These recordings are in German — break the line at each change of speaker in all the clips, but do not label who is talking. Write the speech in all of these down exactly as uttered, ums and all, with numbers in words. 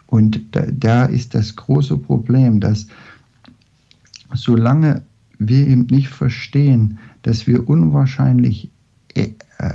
Und da, da ist das große Problem, dass solange wir eben nicht verstehen, dass wir unwahrscheinlich äh,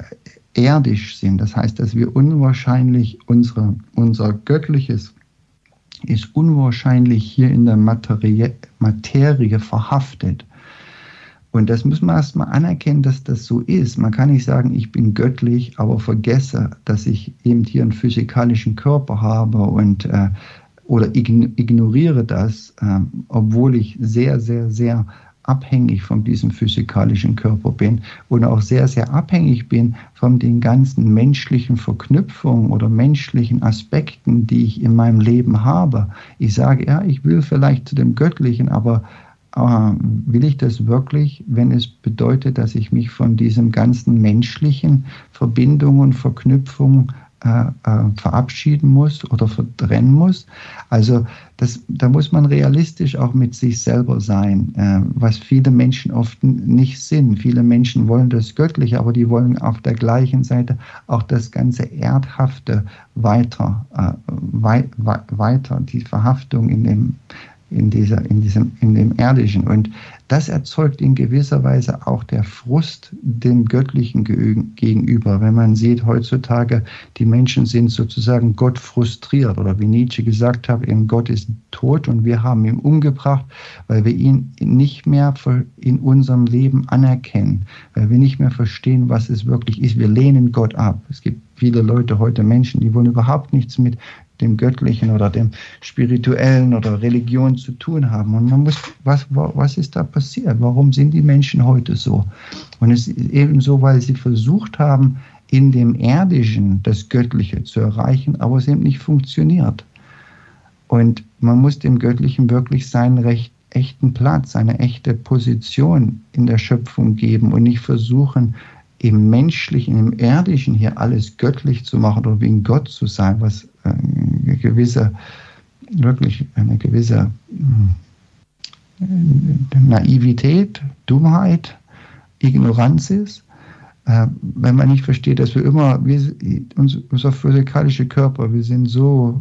erdisch sind, das heißt, dass wir unwahrscheinlich, unsere, unser Göttliches ist unwahrscheinlich hier in der Materie, Materie verhaftet. Und das muss man erstmal anerkennen, dass das so ist. Man kann nicht sagen, ich bin göttlich, aber vergesse, dass ich eben hier einen physikalischen Körper habe und äh, oder ignoriere das, äh, obwohl ich sehr, sehr, sehr abhängig von diesem physikalischen Körper bin und auch sehr, sehr abhängig bin von den ganzen menschlichen Verknüpfungen oder menschlichen Aspekten, die ich in meinem Leben habe. Ich sage, ja, ich will vielleicht zu dem Göttlichen, aber äh, will ich das wirklich, wenn es bedeutet, dass ich mich von diesen ganzen menschlichen Verbindungen, Verknüpfungen Äh, äh, verabschieden muss oder verdrennen muss. Also das, da muss man realistisch auch mit sich selber sein, äh, was viele Menschen oft nicht sind. Viele Menschen wollen das Göttliche, aber die wollen auf der gleichen Seite auch das ganze Erdhafte weiter, äh, wei wei weiter, die Verhaftung in dem in dieser, in diesem, in dem Erdischen. Und das erzeugt in gewisser Weise auch der Frust dem Göttlichen gegenüber. Wenn man sieht, heutzutage, die Menschen sind sozusagen Gott frustriert. Oder wie Nietzsche gesagt hat, eben Gott ist tot und wir haben ihn umgebracht, weil wir ihn nicht mehr in unserem Leben anerkennen, weil wir nicht mehr verstehen, was es wirklich ist. Wir lehnen Gott ab. Es gibt viele Leute heute, Menschen, die wollen überhaupt nichts mit dem Göttlichen oder dem Spirituellen oder Religion zu tun haben. Und man muss, was, was ist da passiert? Warum sind die Menschen heute so? Und es ist eben so, weil sie versucht haben, in dem Erdischen das Göttliche zu erreichen, aber es eben nicht funktioniert. Und man muss dem Göttlichen wirklich seinen recht, echten Platz, seine echte Position in der Schöpfung geben und nicht versuchen, im Menschlichen, im Erdischen hier alles göttlich zu machen oder wie ein Gott zu sein, was eine gewisse, wirklich eine gewisse Naivität, Dummheit, Ignoranz ist. Wenn man nicht versteht, dass wir immer, wir, unser physikalischer Körper, wir sind so,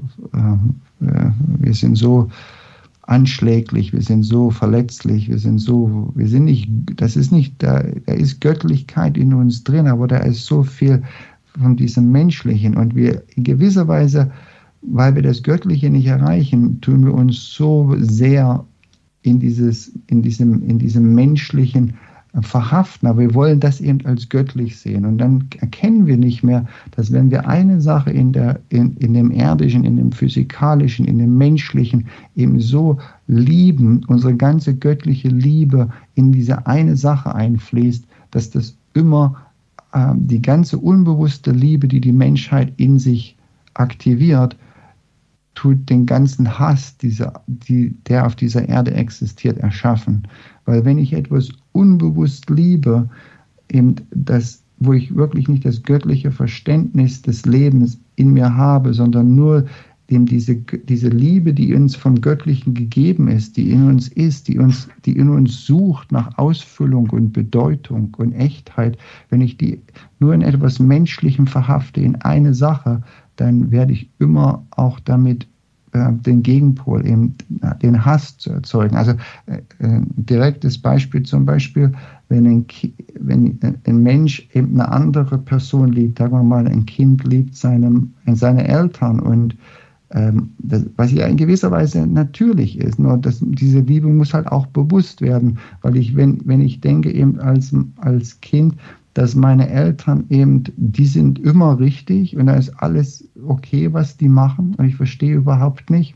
wir sind so anschläglich, wir sind so verletzlich, wir sind so, wir sind nicht, das ist nicht, da, da ist Göttlichkeit in uns drin, aber da ist so viel von diesem Menschlichen und wir in gewisser Weise, weil wir das Göttliche nicht erreichen, tun wir uns so sehr in dieses, in diesem, in diesem menschlichen verhaften, aber wir wollen das eben als göttlich sehen und dann erkennen wir nicht mehr, dass wenn wir eine Sache in, der, in, in dem Erdischen, in dem Physikalischen, in dem Menschlichen eben so lieben, unsere ganze göttliche Liebe in diese eine Sache einfließt, dass das immer äh, die ganze unbewusste Liebe, die die Menschheit in sich aktiviert, tut den ganzen Hass, dieser, die, der auf dieser Erde existiert, erschaffen. Weil wenn ich etwas unbewusst liebe, eben das, wo ich wirklich nicht das göttliche Verständnis des Lebens in mir habe, sondern nur eben diese, diese Liebe, die uns vom Göttlichen gegeben ist, die in uns ist, die, uns, die in uns sucht nach Ausfüllung und Bedeutung und Echtheit, wenn ich die nur in etwas Menschlichem verhafte, in eine Sache, dann werde ich immer auch damit äh, den Gegenpol, eben äh, den Hass zu erzeugen. Also äh, ein direktes Beispiel zum Beispiel, wenn ein, wenn ein Mensch eben eine andere Person liebt, sagen wir mal, ein Kind liebt seine, seine Eltern und ähm, das, was ja in gewisser Weise natürlich ist, nur dass diese Liebe muss halt auch bewusst werden, weil ich, wenn, wenn ich denke eben als, als Kind, dass meine Eltern eben, die sind immer richtig und da ist alles okay, was die machen und ich verstehe überhaupt nicht,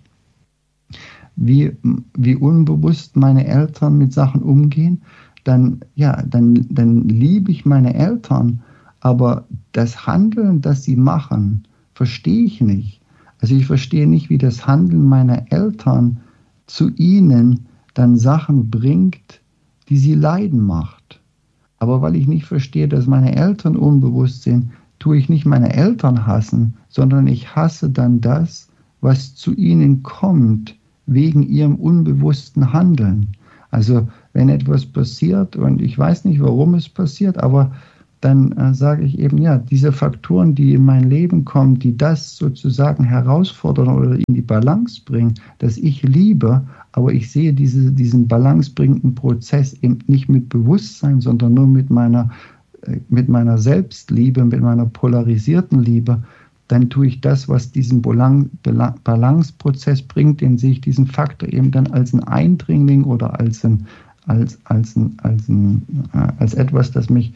wie, wie unbewusst meine Eltern mit Sachen umgehen, dann, ja, dann, dann liebe ich meine Eltern, aber das Handeln, das sie machen, verstehe ich nicht. Also ich verstehe nicht, wie das Handeln meiner Eltern zu ihnen dann Sachen bringt, die sie leiden macht. Aber weil ich nicht verstehe, dass meine Eltern unbewusst sind, tue ich nicht meine Eltern hassen, sondern ich hasse dann das, was zu ihnen kommt, wegen ihrem unbewussten Handeln. Also wenn etwas passiert und ich weiß nicht, warum es passiert, aber dann äh, sage ich eben, ja, diese Faktoren, die in mein Leben kommen, die das sozusagen herausfordern oder in die Balance bringen, dass ich liebe, aber ich sehe diese, diesen balancebringenden Prozess eben nicht mit Bewusstsein, sondern nur mit meiner, äh, mit meiner Selbstliebe, mit meiner polarisierten Liebe, dann tue ich das, was diesen Balanceprozess bringt, den sehe ich diesen Faktor eben dann als ein Eindringling oder als ein, als, als ein, als ein, äh, als etwas, das mich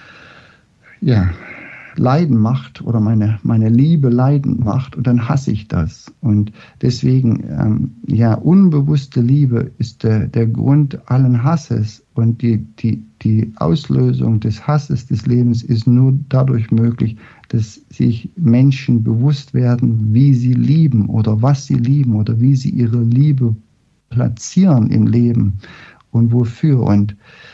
ja, leiden macht oder meine, meine Liebe leiden macht, und dann hasse ich das. Und deswegen, ähm, ja, unbewusste Liebe ist der, der Grund allen Hasses, und die, die, die Auslösung des Hasses des Lebens ist nur dadurch möglich, dass sich Menschen bewusst werden, wie sie lieben oder was sie lieben oder wie sie ihre Liebe platzieren im Leben und wofür. Und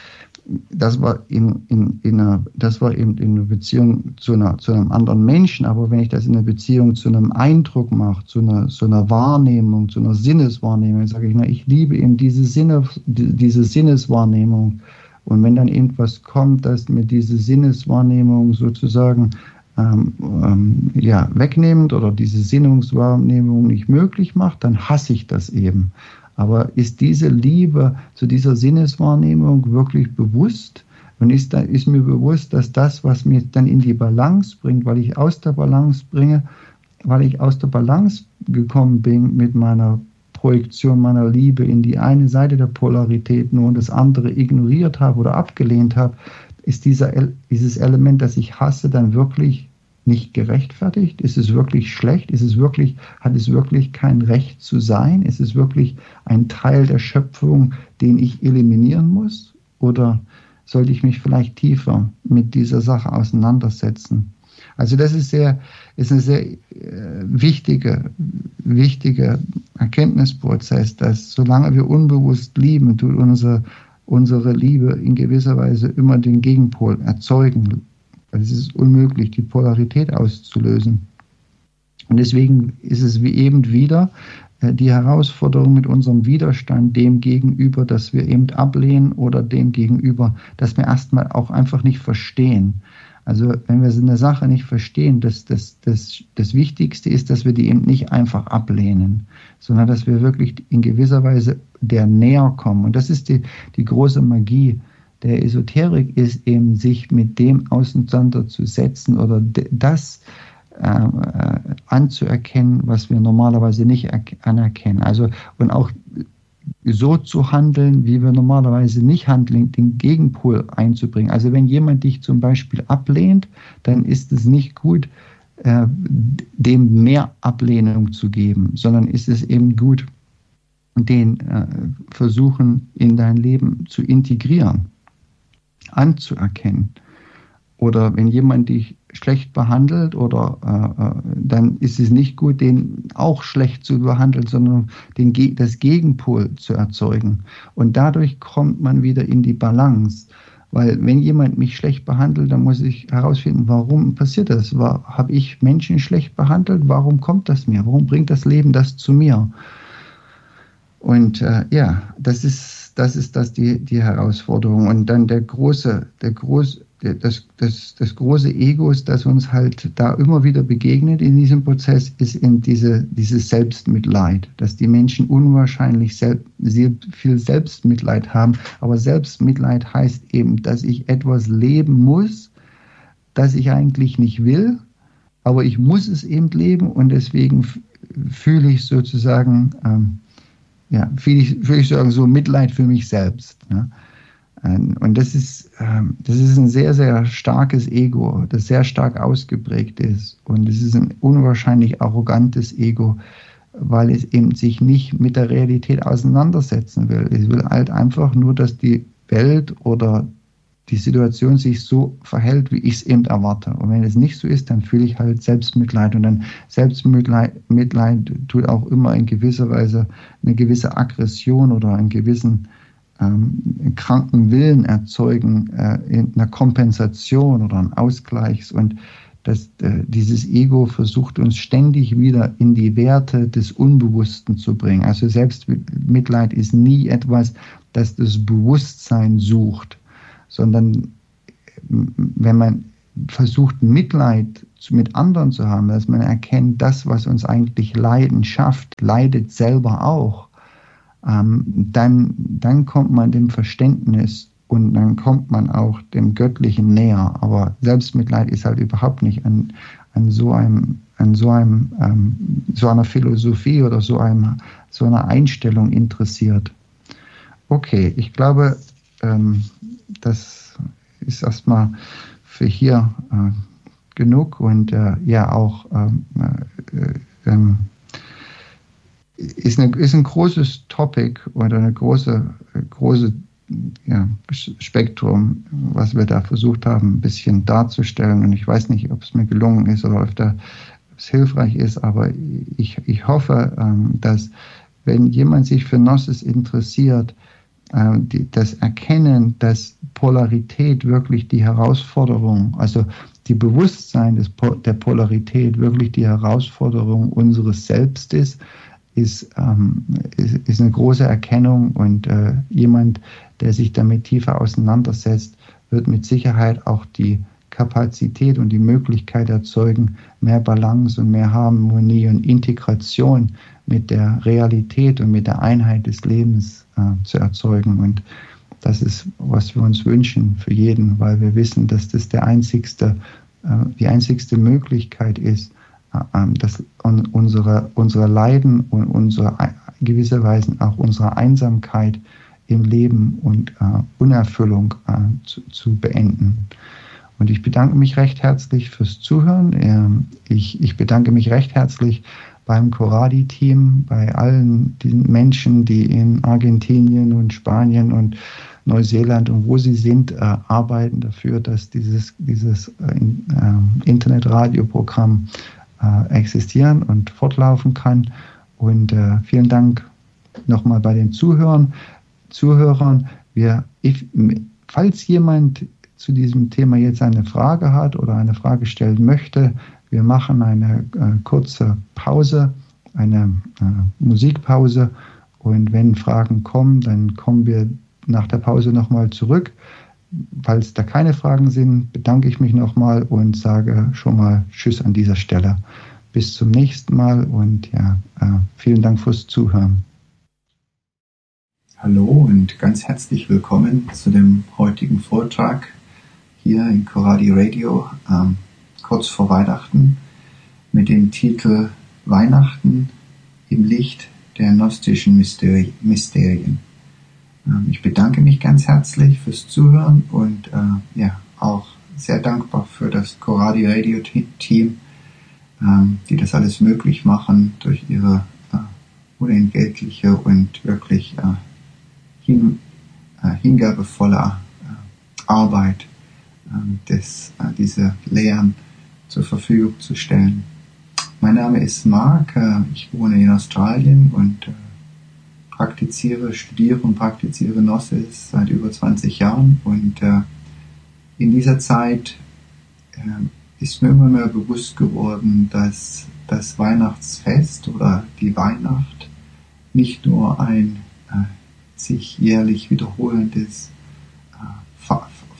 das war in, in, in einer, das war eben in einer Beziehung zu, einer, zu einem anderen Menschen, aber wenn ich das in einer Beziehung zu einem Eindruck mache, zu einer, zu einer Wahrnehmung, zu einer Sinneswahrnehmung, sage ich, na, ich liebe eben diese, Sinne, diese Sinneswahrnehmung. Und wenn dann irgendwas kommt, das mir diese Sinneswahrnehmung sozusagen ähm, ähm, ja, wegnimmt oder diese Sinneswahrnehmung nicht möglich macht, dann hasse ich das eben. Aber ist diese Liebe zu dieser Sinneswahrnehmung wirklich bewusst? Und ist, da, ist mir bewusst, dass das, was mich dann in die Balance bringt, weil ich aus der Balance bringe, weil ich aus der Balance gekommen bin mit meiner Projektion meiner Liebe in die eine Seite der Polarität nur und das andere ignoriert habe oder abgelehnt habe, ist dieser, dieses Element, das ich hasse, dann wirklich nicht gerechtfertigt? Ist es wirklich schlecht? Ist es wirklich, hat es wirklich kein Recht zu sein? Ist es wirklich ein Teil der Schöpfung, den ich eliminieren muss? Oder sollte ich mich vielleicht tiefer mit dieser Sache auseinandersetzen? Also das ist, sehr, ist ein sehr äh, wichtiger, wichtiger Erkenntnisprozess, dass solange wir unbewusst lieben, tut unsere, unsere Liebe in gewisser Weise immer den Gegenpol erzeugen. Es ist unmöglich, die Polarität auszulösen. Und deswegen ist es wie eben wieder äh, die Herausforderung mit unserem Widerstand dem gegenüber, dass wir eben ablehnen, oder dem gegenüber, dass wir erstmal auch einfach nicht verstehen. Also wenn wir so eine Sache nicht verstehen, das, das, das, das Wichtigste ist, dass wir die eben nicht einfach ablehnen, sondern dass wir wirklich in gewisser Weise der näher kommen. Und das ist die, die große Magie der Esoterik, ist eben, sich mit dem auseinanderzusetzen oder das äh, anzuerkennen, was wir normalerweise nicht anerkennen. Also, und auch so zu handeln, wie wir normalerweise nicht handeln, den Gegenpol einzubringen. Also wenn jemand dich zum Beispiel ablehnt, dann ist es nicht gut, äh, dem mehr Ablehnung zu geben, sondern ist es eben gut, den äh, versuchen in dein Leben zu integrieren, anzuerkennen. Oder wenn jemand dich schlecht behandelt, oder äh, dann ist es nicht gut, den auch schlecht zu behandeln, sondern den, das Gegenpol zu erzeugen. Und dadurch kommt man wieder in die Balance. Weil wenn jemand mich schlecht behandelt, dann muss ich herausfinden, warum passiert das? Habe ich Menschen schlecht behandelt? Warum kommt das mir? Warum bringt das Leben das zu mir? Und äh, ja, das ist, das ist das die, die Herausforderung. Und dann der große, der große, das, das, das große Ego, das uns halt da immer wieder begegnet in diesem Prozess, ist in diese, dieses Selbstmitleid, dass die Menschen unwahrscheinlich sel- sehr viel Selbstmitleid haben. Aber Selbstmitleid heißt eben, dass ich etwas leben muss, das ich eigentlich nicht will, aber ich muss es eben leben, und deswegen f- fühle ich sozusagen, ähm, ja, fühle ich, fühle ich sozusagen so Mitleid für mich selbst. Ne? Und das ist, das ist ein sehr, sehr starkes Ego, das sehr stark ausgeprägt ist. Und es ist ein unwahrscheinlich arrogantes Ego, weil es eben sich nicht mit der Realität auseinandersetzen will. Es will halt einfach nur, dass die Welt oder die Situation sich so verhält, wie ich es eben erwarte. Und wenn es nicht so ist, dann fühle ich halt Selbstmitleid. Und dann Selbstmitleid Mitleid tut auch immer in gewisser Weise eine gewisse Aggression oder einen gewissen ähm, kranken Willen erzeugen, äh, in einer Kompensation oder einem Ausgleichs. Und das, äh, dieses Ego versucht uns ständig wieder in die Werte des Unbewussten zu bringen. Also Selbstmitleid ist nie etwas, das das Bewusstsein sucht, sondern wenn man versucht, Mitleid mit anderen zu haben, dass man erkennt, das, was uns eigentlich Leiden schafft, leidet selber auch, ähm, dann, dann kommt man dem Verständnis und dann kommt man auch dem Göttlichen näher. Aber Selbstmitleid ist halt überhaupt nicht an, an so einem, an so einem, ähm, so einer Philosophie oder so einem, so einer Einstellung interessiert. Okay, ich glaube, ähm, das ist erstmal für hier äh, genug und äh, ja auch ähm, äh, äh, ist, eine, ist ein großes Topic oder eine große, große ja, Spektrum, was wir da versucht haben, ein bisschen darzustellen. Und ich weiß nicht, ob es mir gelungen ist oder ob, da, ob es hilfreich ist, aber ich, ich hoffe, ähm, dass wenn jemand sich für Gnosis interessiert, äh, die, das Erkennen, dass Polarität wirklich die Herausforderung, also die Bewusstsein des, der Polarität wirklich die Herausforderung unseres Selbst ist, ist, ähm, ist, ist eine große Erkennung und äh, jemand, der sich damit tiefer auseinandersetzt, wird mit Sicherheit auch die Kapazität und die Möglichkeit erzeugen, mehr Balance und mehr Harmonie und Integration mit der Realität und mit der Einheit des Lebens äh, zu erzeugen. Und das ist, was wir uns wünschen für jeden, weil wir wissen, dass das der einzigste, äh, die einzigste Möglichkeit ist, äh, dass un- unsere, unsere Leiden und unsere gewisserweise auch unsere Einsamkeit im Leben und äh, Unerfüllung äh, zu, zu beenden. Und ich bedanke mich recht herzlich fürs Zuhören. Ähm, ich, ich bedanke mich recht herzlich beim Coradi-Team, bei allen den Menschen, die in Argentinien und Spanien und Neuseeland und wo sie sind, äh, arbeiten dafür, dass dieses, dieses äh, äh, Internet-Radio-Programm äh, existieren und fortlaufen kann. Und äh, vielen Dank nochmal bei den Zuhörern. Zuhörern. Wir, if, falls jemand zu diesem Thema jetzt eine Frage hat oder eine Frage stellen möchte, wir machen eine äh, kurze Pause, eine äh, Musikpause, und wenn Fragen kommen, dann kommen wir nach der Pause nochmal zurück. Falls da keine Fragen sind, bedanke ich mich nochmal und sage schon mal Tschüss an dieser Stelle. Bis zum nächsten Mal und ja, äh, vielen Dank fürs Zuhören.
Hallo und ganz herzlich willkommen zu dem heutigen Vortrag hier in Coradi Radio, ähm, kurz vor Weihnachten, mit dem Titel Weihnachten im Licht der gnostischen Mysterien. Ähm, ich bedanke mich ganz herzlich fürs Zuhören und äh, ja, auch sehr dankbar für das Coradi Radio Team, ähm, die das alles möglich machen durch ihre äh, unentgeltliche und wirklich äh, Hin, äh, hingabevoller äh, Arbeit, äh, des, äh, diese Lehren zur Verfügung zu stellen. Mein Name ist Mark, äh, ich wohne in Australien und äh, praktiziere, studiere und praktiziere Gnosis seit über zwanzig Jahren, und äh, in dieser Zeit äh, ist mir immer mehr bewusst geworden, dass das Weihnachtsfest oder die Weihnacht nicht nur ein äh, sich jährlich wiederholendes äh,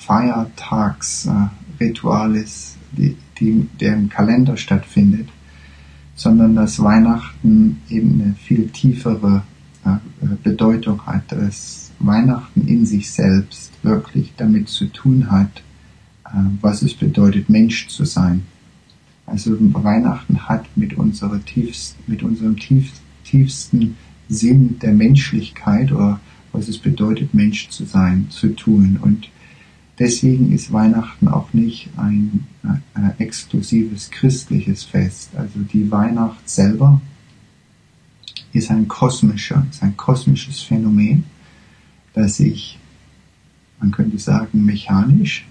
Feiertagsritual ist, die, die, der im Kalender stattfindet, sondern dass Weihnachten eben eine viel tiefere äh, Bedeutung hat, dass Weihnachten in sich selbst wirklich damit zu tun hat, äh, was es bedeutet, Mensch zu sein. Also Weihnachten hat mit, unserer tiefst, mit unserem tief, tiefsten Sinn der Menschlichkeit oder was es bedeutet, Mensch zu sein, zu tun. Und deswegen ist Weihnachten auch nicht ein äh, exklusives christliches Fest. Also die Weihnacht selber ist ein kosmischer, ist ein kosmisches Phänomen, das sich, man könnte sagen, mechanisch,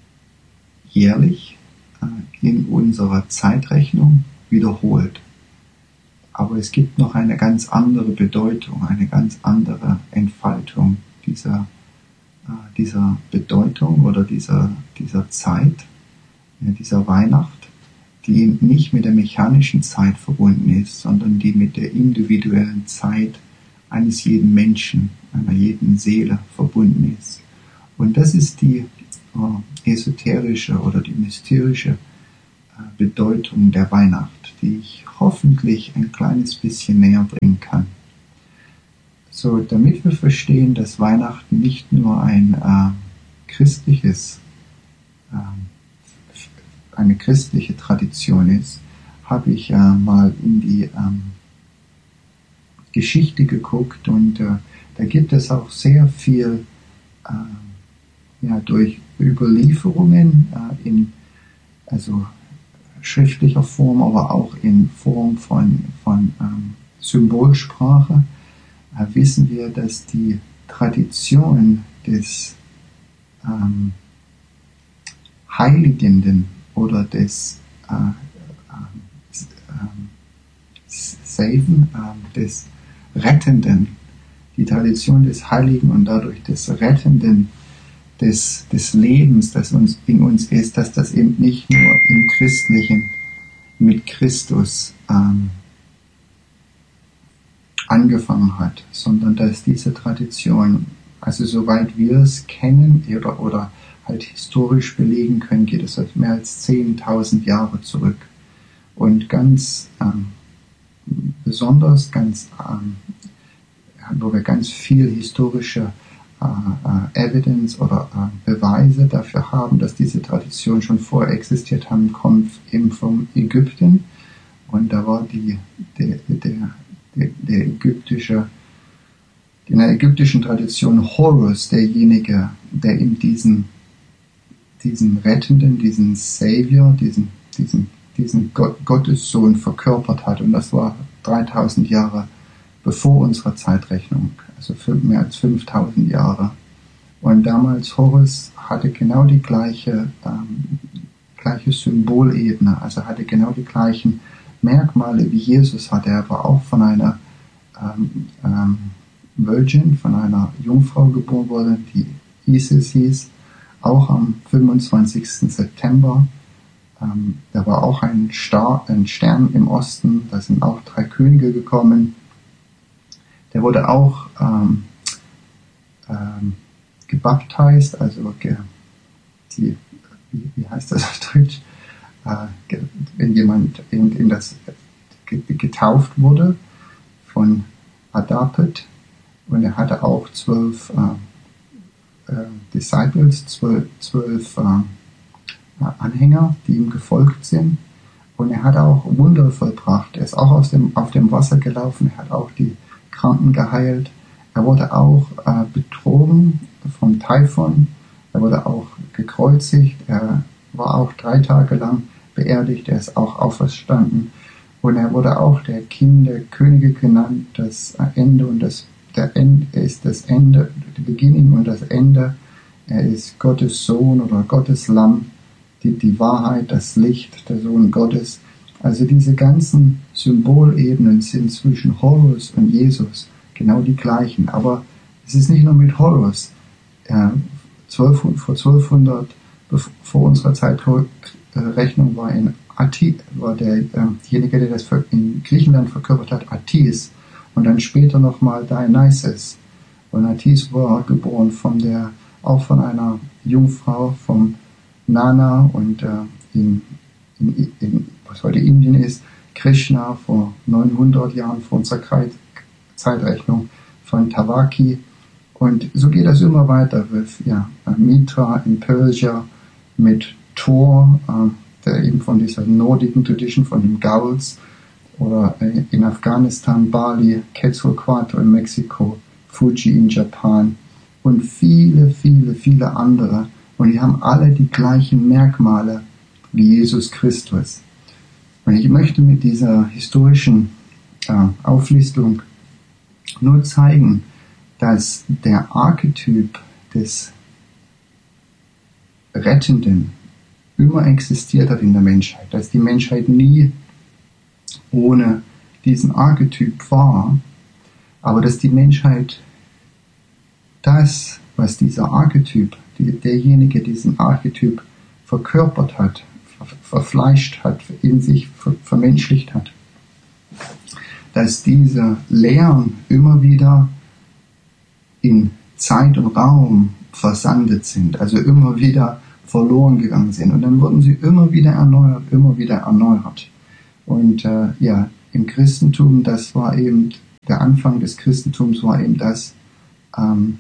jährlich äh, in unserer Zeitrechnung wiederholt. Aber es gibt noch eine ganz andere Bedeutung, eine ganz andere Entfaltung dieser, äh, dieser Bedeutung oder dieser, dieser Zeit, äh, dieser Weihnacht, die nicht mit der mechanischen Zeit verbunden ist, sondern die mit der individuellen Zeit eines jeden Menschen, einer jeden Seele verbunden ist. Und das ist die äh, esoterische oder die mysterische äh, Bedeutung der Weihnacht, die ich hoffentlich ein kleines bisschen näher bringen kann. So, damit wir verstehen, dass Weihnachten nicht nur ein äh, christliches, äh, eine christliche Tradition ist, habe ich äh, mal in die ähm, Geschichte geguckt und äh, da gibt es auch sehr viel äh, ja, durch Überlieferungen äh, in also schriftlicher Form, aber auch in Form von, von ähm, Symbolsprache, äh, wissen wir, dass die Tradition des ähm, Heiligenden oder des äh, äh, Saven, äh, des Rettenden, die Tradition des Heiligen und dadurch des Rettenden, des, des Lebens, das uns in uns ist, dass das eben nicht nur im Christlichen mit Christus ähm, angefangen hat, sondern dass diese Tradition, also soweit wir es kennen oder, oder halt historisch belegen können, geht es auf mehr als zehntausend Jahre zurück. Und ganz ähm, besonders, ganz, ähm, wo wir ganz viel historische äh, äh, Evidence oder äh, Beweise dafür haben, dass diese Tradition schon vorher existiert haben, kommt eben von Ägypten. Und da war die, der, der, der, der ägyptische, in der ägyptischen Tradition Horus derjenige, der in diesen, diesen Rettenden, diesen Savior, diesen, diesen diesen Gott, Gottessohn verkörpert hat. Und das war dreitausend Jahre bevor unserer Zeitrechnung, also mehr als fünftausend Jahre. Und damals Horus hatte genau die gleiche, ähm, gleiche Symbolebene, also hatte genau die gleichen Merkmale wie Jesus hatte. Er war auch von einer ähm, ähm, Virgin, von einer Jungfrau geboren worden, die Isis hieß, auch am fünfundzwanzigsten September. Ähm, da war auch ein, Star, ein Stern im Osten, da sind auch drei Könige gekommen. Der wurde auch ähm, ähm, gebaptized, also ge, die, wie, wie heißt das auf Deutsch, äh, ge, wenn jemand in, in das getauft wurde von Adapet, und er hatte auch zwölf äh, äh, Disciples, zwölf, zwölf äh, Anhänger, die ihm gefolgt sind. Und er hat auch Wunder vollbracht. Er ist auch aus dem, auf dem Wasser gelaufen, er hat auch die Kranken geheilt. Er wurde auch äh, betrogen vom Typhon. Er wurde auch gekreuzigt. Er war auch drei Tage lang beerdigt. Er ist auch auferstanden. Und er wurde auch der King der Könige genannt. Das Ende und das der Ende ist das Ende, der Beginn und das Ende. Er ist Gottes Sohn oder Gottes Lamm. Die, die Wahrheit, das Licht, der Sohn Gottes. Also diese ganzen Symbolebenen sind zwischen Horus und Jesus genau die gleichen. Aber es ist nicht nur mit Horus. Äh, zwölf, vor zwölfhundert, vor unserer Zeitrechnung war in Ati, war der, äh, derjenige, der das in Griechenland verkörpert hat, Attis. Und dann später nochmal Dionysus. Und Attis war geboren von der, auch von einer Jungfrau, vom Nana, und äh, in, in, in, was heute Indien ist, Krishna vor neunhundert Jahren vor unserer Zeitrechnung, von Tavaki. Und so geht das immer weiter mit ja, Mitra in Persia, mit Thor, äh, der eben von dieser nordischen Tradition, von den Gauls, oder äh, in Afghanistan, Bali, Quetzalcoatl in Mexiko, Fuji in Japan und viele, viele, viele andere. Und die haben alle die gleichen Merkmale wie Jesus Christus. Und ich möchte mit dieser historischen äh, Auflistung nur zeigen, dass der Archetyp des Rettenden immer existiert hat in der Menschheit, dass die Menschheit nie ohne diesen Archetyp war, aber dass die Menschheit das, was dieser Archetyp, die, derjenige diesen Archetyp verkörpert hat, ver, verfleischt hat, in sich ver, vermenschlicht hat, dass diese Lehren immer wieder in Zeit und Raum versandet sind, also immer wieder verloren gegangen sind. Und dann wurden sie immer wieder erneuert, immer wieder erneuert. Und äh, ja, im Christentum, das war eben, der Anfang des Christentums war eben das, ähm,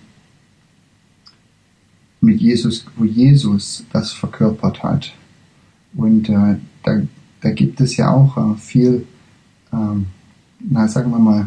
mit Jesus, wo Jesus das verkörpert hat. Und äh, da, da gibt es ja auch äh, viel, ähm, na sagen wir mal,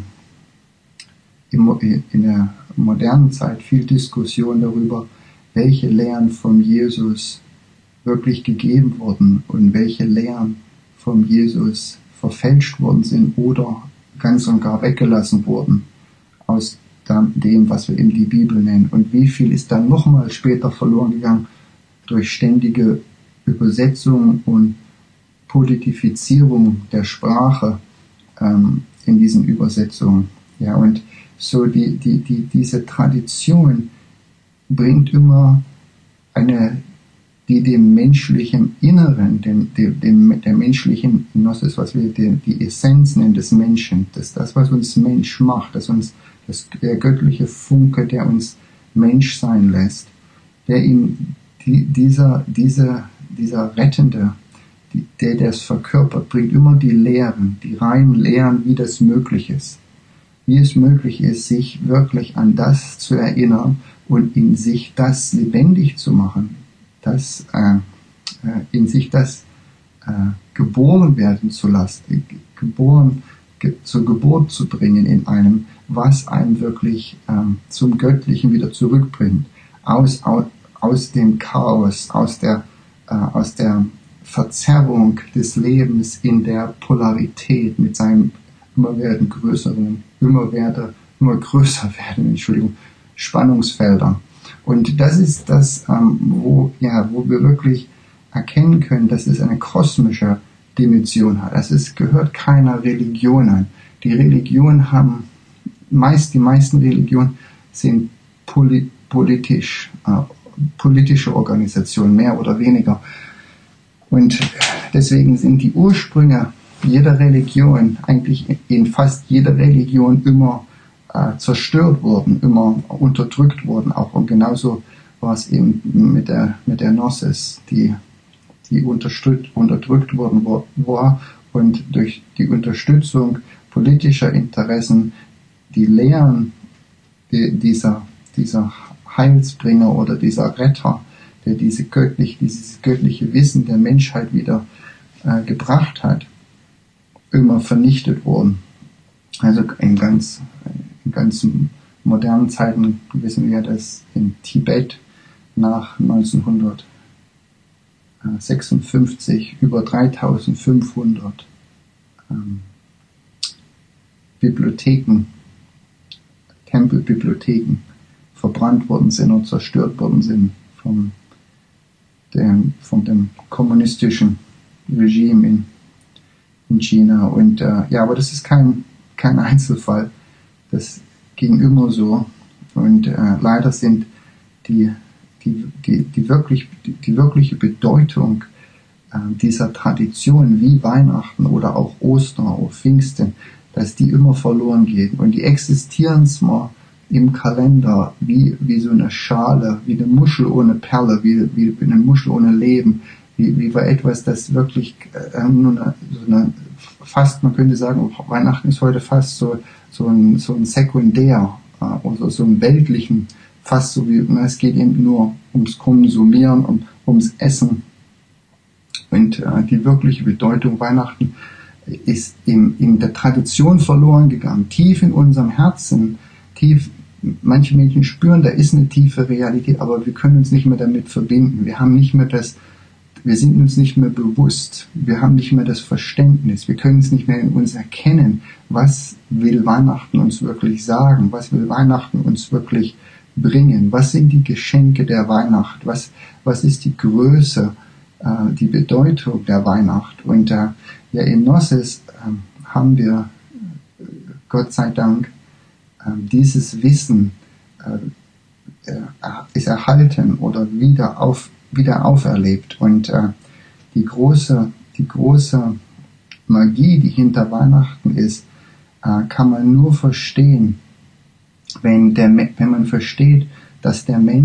in, in der modernen Zeit viel Diskussion darüber, welche Lehren von Jesus wirklich gegeben wurden und welche Lehren von Jesus verfälscht worden sind oder ganz und gar weggelassen wurden aus dem, was wir eben die Bibel nennen. Und wie viel ist dann nochmal später verloren gegangen durch ständige Übersetzung und Politifizierung der Sprache ähm, in diesen Übersetzungen. Ja, und so die, die, die, diese Tradition bringt immer eine, die dem menschlichen Inneren, dem, dem, dem, der menschlichen Gnosis, was wir die, die Essenz nennen des Menschen, das, das, was uns Mensch macht, das uns, das, der göttliche Funke, der uns Mensch sein lässt, der ihn, die, dieser, dieser, dieser Rettende, die, der das verkörpert, bringt immer die Lehren, die reinen Lehren, wie das möglich ist. Wie es möglich ist, sich wirklich an das zu erinnern und in sich das lebendig zu machen, das, äh, in sich das äh, geboren werden zu lassen, geboren, ge, zur Geburt zu bringen in einem, was einen wirklich ähm, zum Göttlichen wieder zurückbringt, aus, aus, aus dem Chaos, aus der, äh, aus der Verzerrung des Lebens in der Polarität mit seinem immer werden größeren, immer werde, immer größer werden, Entschuldigung, Spannungsfelder. Und das ist das, ähm, wo, ja, wo wir wirklich erkennen können, dass es eine kosmische Dimension hat. Also es gehört keiner Religion an. Die Religionen haben, meist, die meisten Religionen sind poli- politisch, äh, politische Organisationen, mehr oder weniger. Und deswegen sind die Ursprünge jeder Religion, eigentlich in fast jeder Religion immer äh, zerstört worden, immer unterdrückt worden. Auch und genauso war es eben mit der, mit der Gnosis, die, die unterstützt, unterdrückt worden war und durch die Unterstützung politischer Interessen die Lehren die, dieser, dieser Heilsbringer oder dieser Retter, der diese göttlich, dieses göttliche Wissen der Menschheit wieder äh, gebracht hat, immer vernichtet wurden. Also in ganz, in ganz modernen Zeiten wissen wir, dass in Tibet nach neunzehnhundertsechsundfünfzig über dreitausendfünfhundert ähm, Bibliotheken, Tempelbibliotheken verbrannt worden sind und zerstört worden sind vom dem, von dem kommunistischen Regime in, in China. Und äh, ja, aber das ist kein, kein Einzelfall. Das ging immer so. Und äh, leider sind die, die, die, die, wirklich, die, die wirkliche Bedeutung äh, dieser Tradition wie Weihnachten oder auch Ostern oder Pfingsten, dass die immer verloren gehen. Und die existieren zwar im Kalender wie, wie so eine Schale, wie eine Muschel ohne Perle, wie, wie eine Muschel ohne Leben, wie, wie war etwas, das wirklich äh, nur eine, so eine, fast, man könnte sagen, Weihnachten ist heute fast so, so ein, so ein Sekundär, äh, oder so ein weltlichen, fast so wie, na, es geht eben nur ums Konsumieren und ums Essen. Und äh, die wirkliche Bedeutung Weihnachten ist in, in der Tradition verloren gegangen, tief in unserem Herzen, tief. Manche Menschen spüren, da ist eine tiefe Realität, aber wir können uns nicht mehr damit verbinden. Wir haben nicht mehr das, wir sind uns nicht mehr bewusst. Wir haben nicht mehr das Verständnis. Wir können es nicht mehr in uns erkennen. Was will Weihnachten uns wirklich sagen? Was will Weihnachten uns wirklich bringen? Was sind die Geschenke der Weihnacht? Was, was ist die Größe, äh, die Bedeutung der Weihnacht? Und äh, ja, in Gnosis äh, haben wir, äh, Gott sei Dank, dieses Wissen äh, ist erhalten oder wieder, auf, wieder auferlebt. Und äh, die, große, die große Magie, die hinter Weihnachten ist, äh, kann man nur verstehen, wenn, der, wenn man versteht, dass der Mensch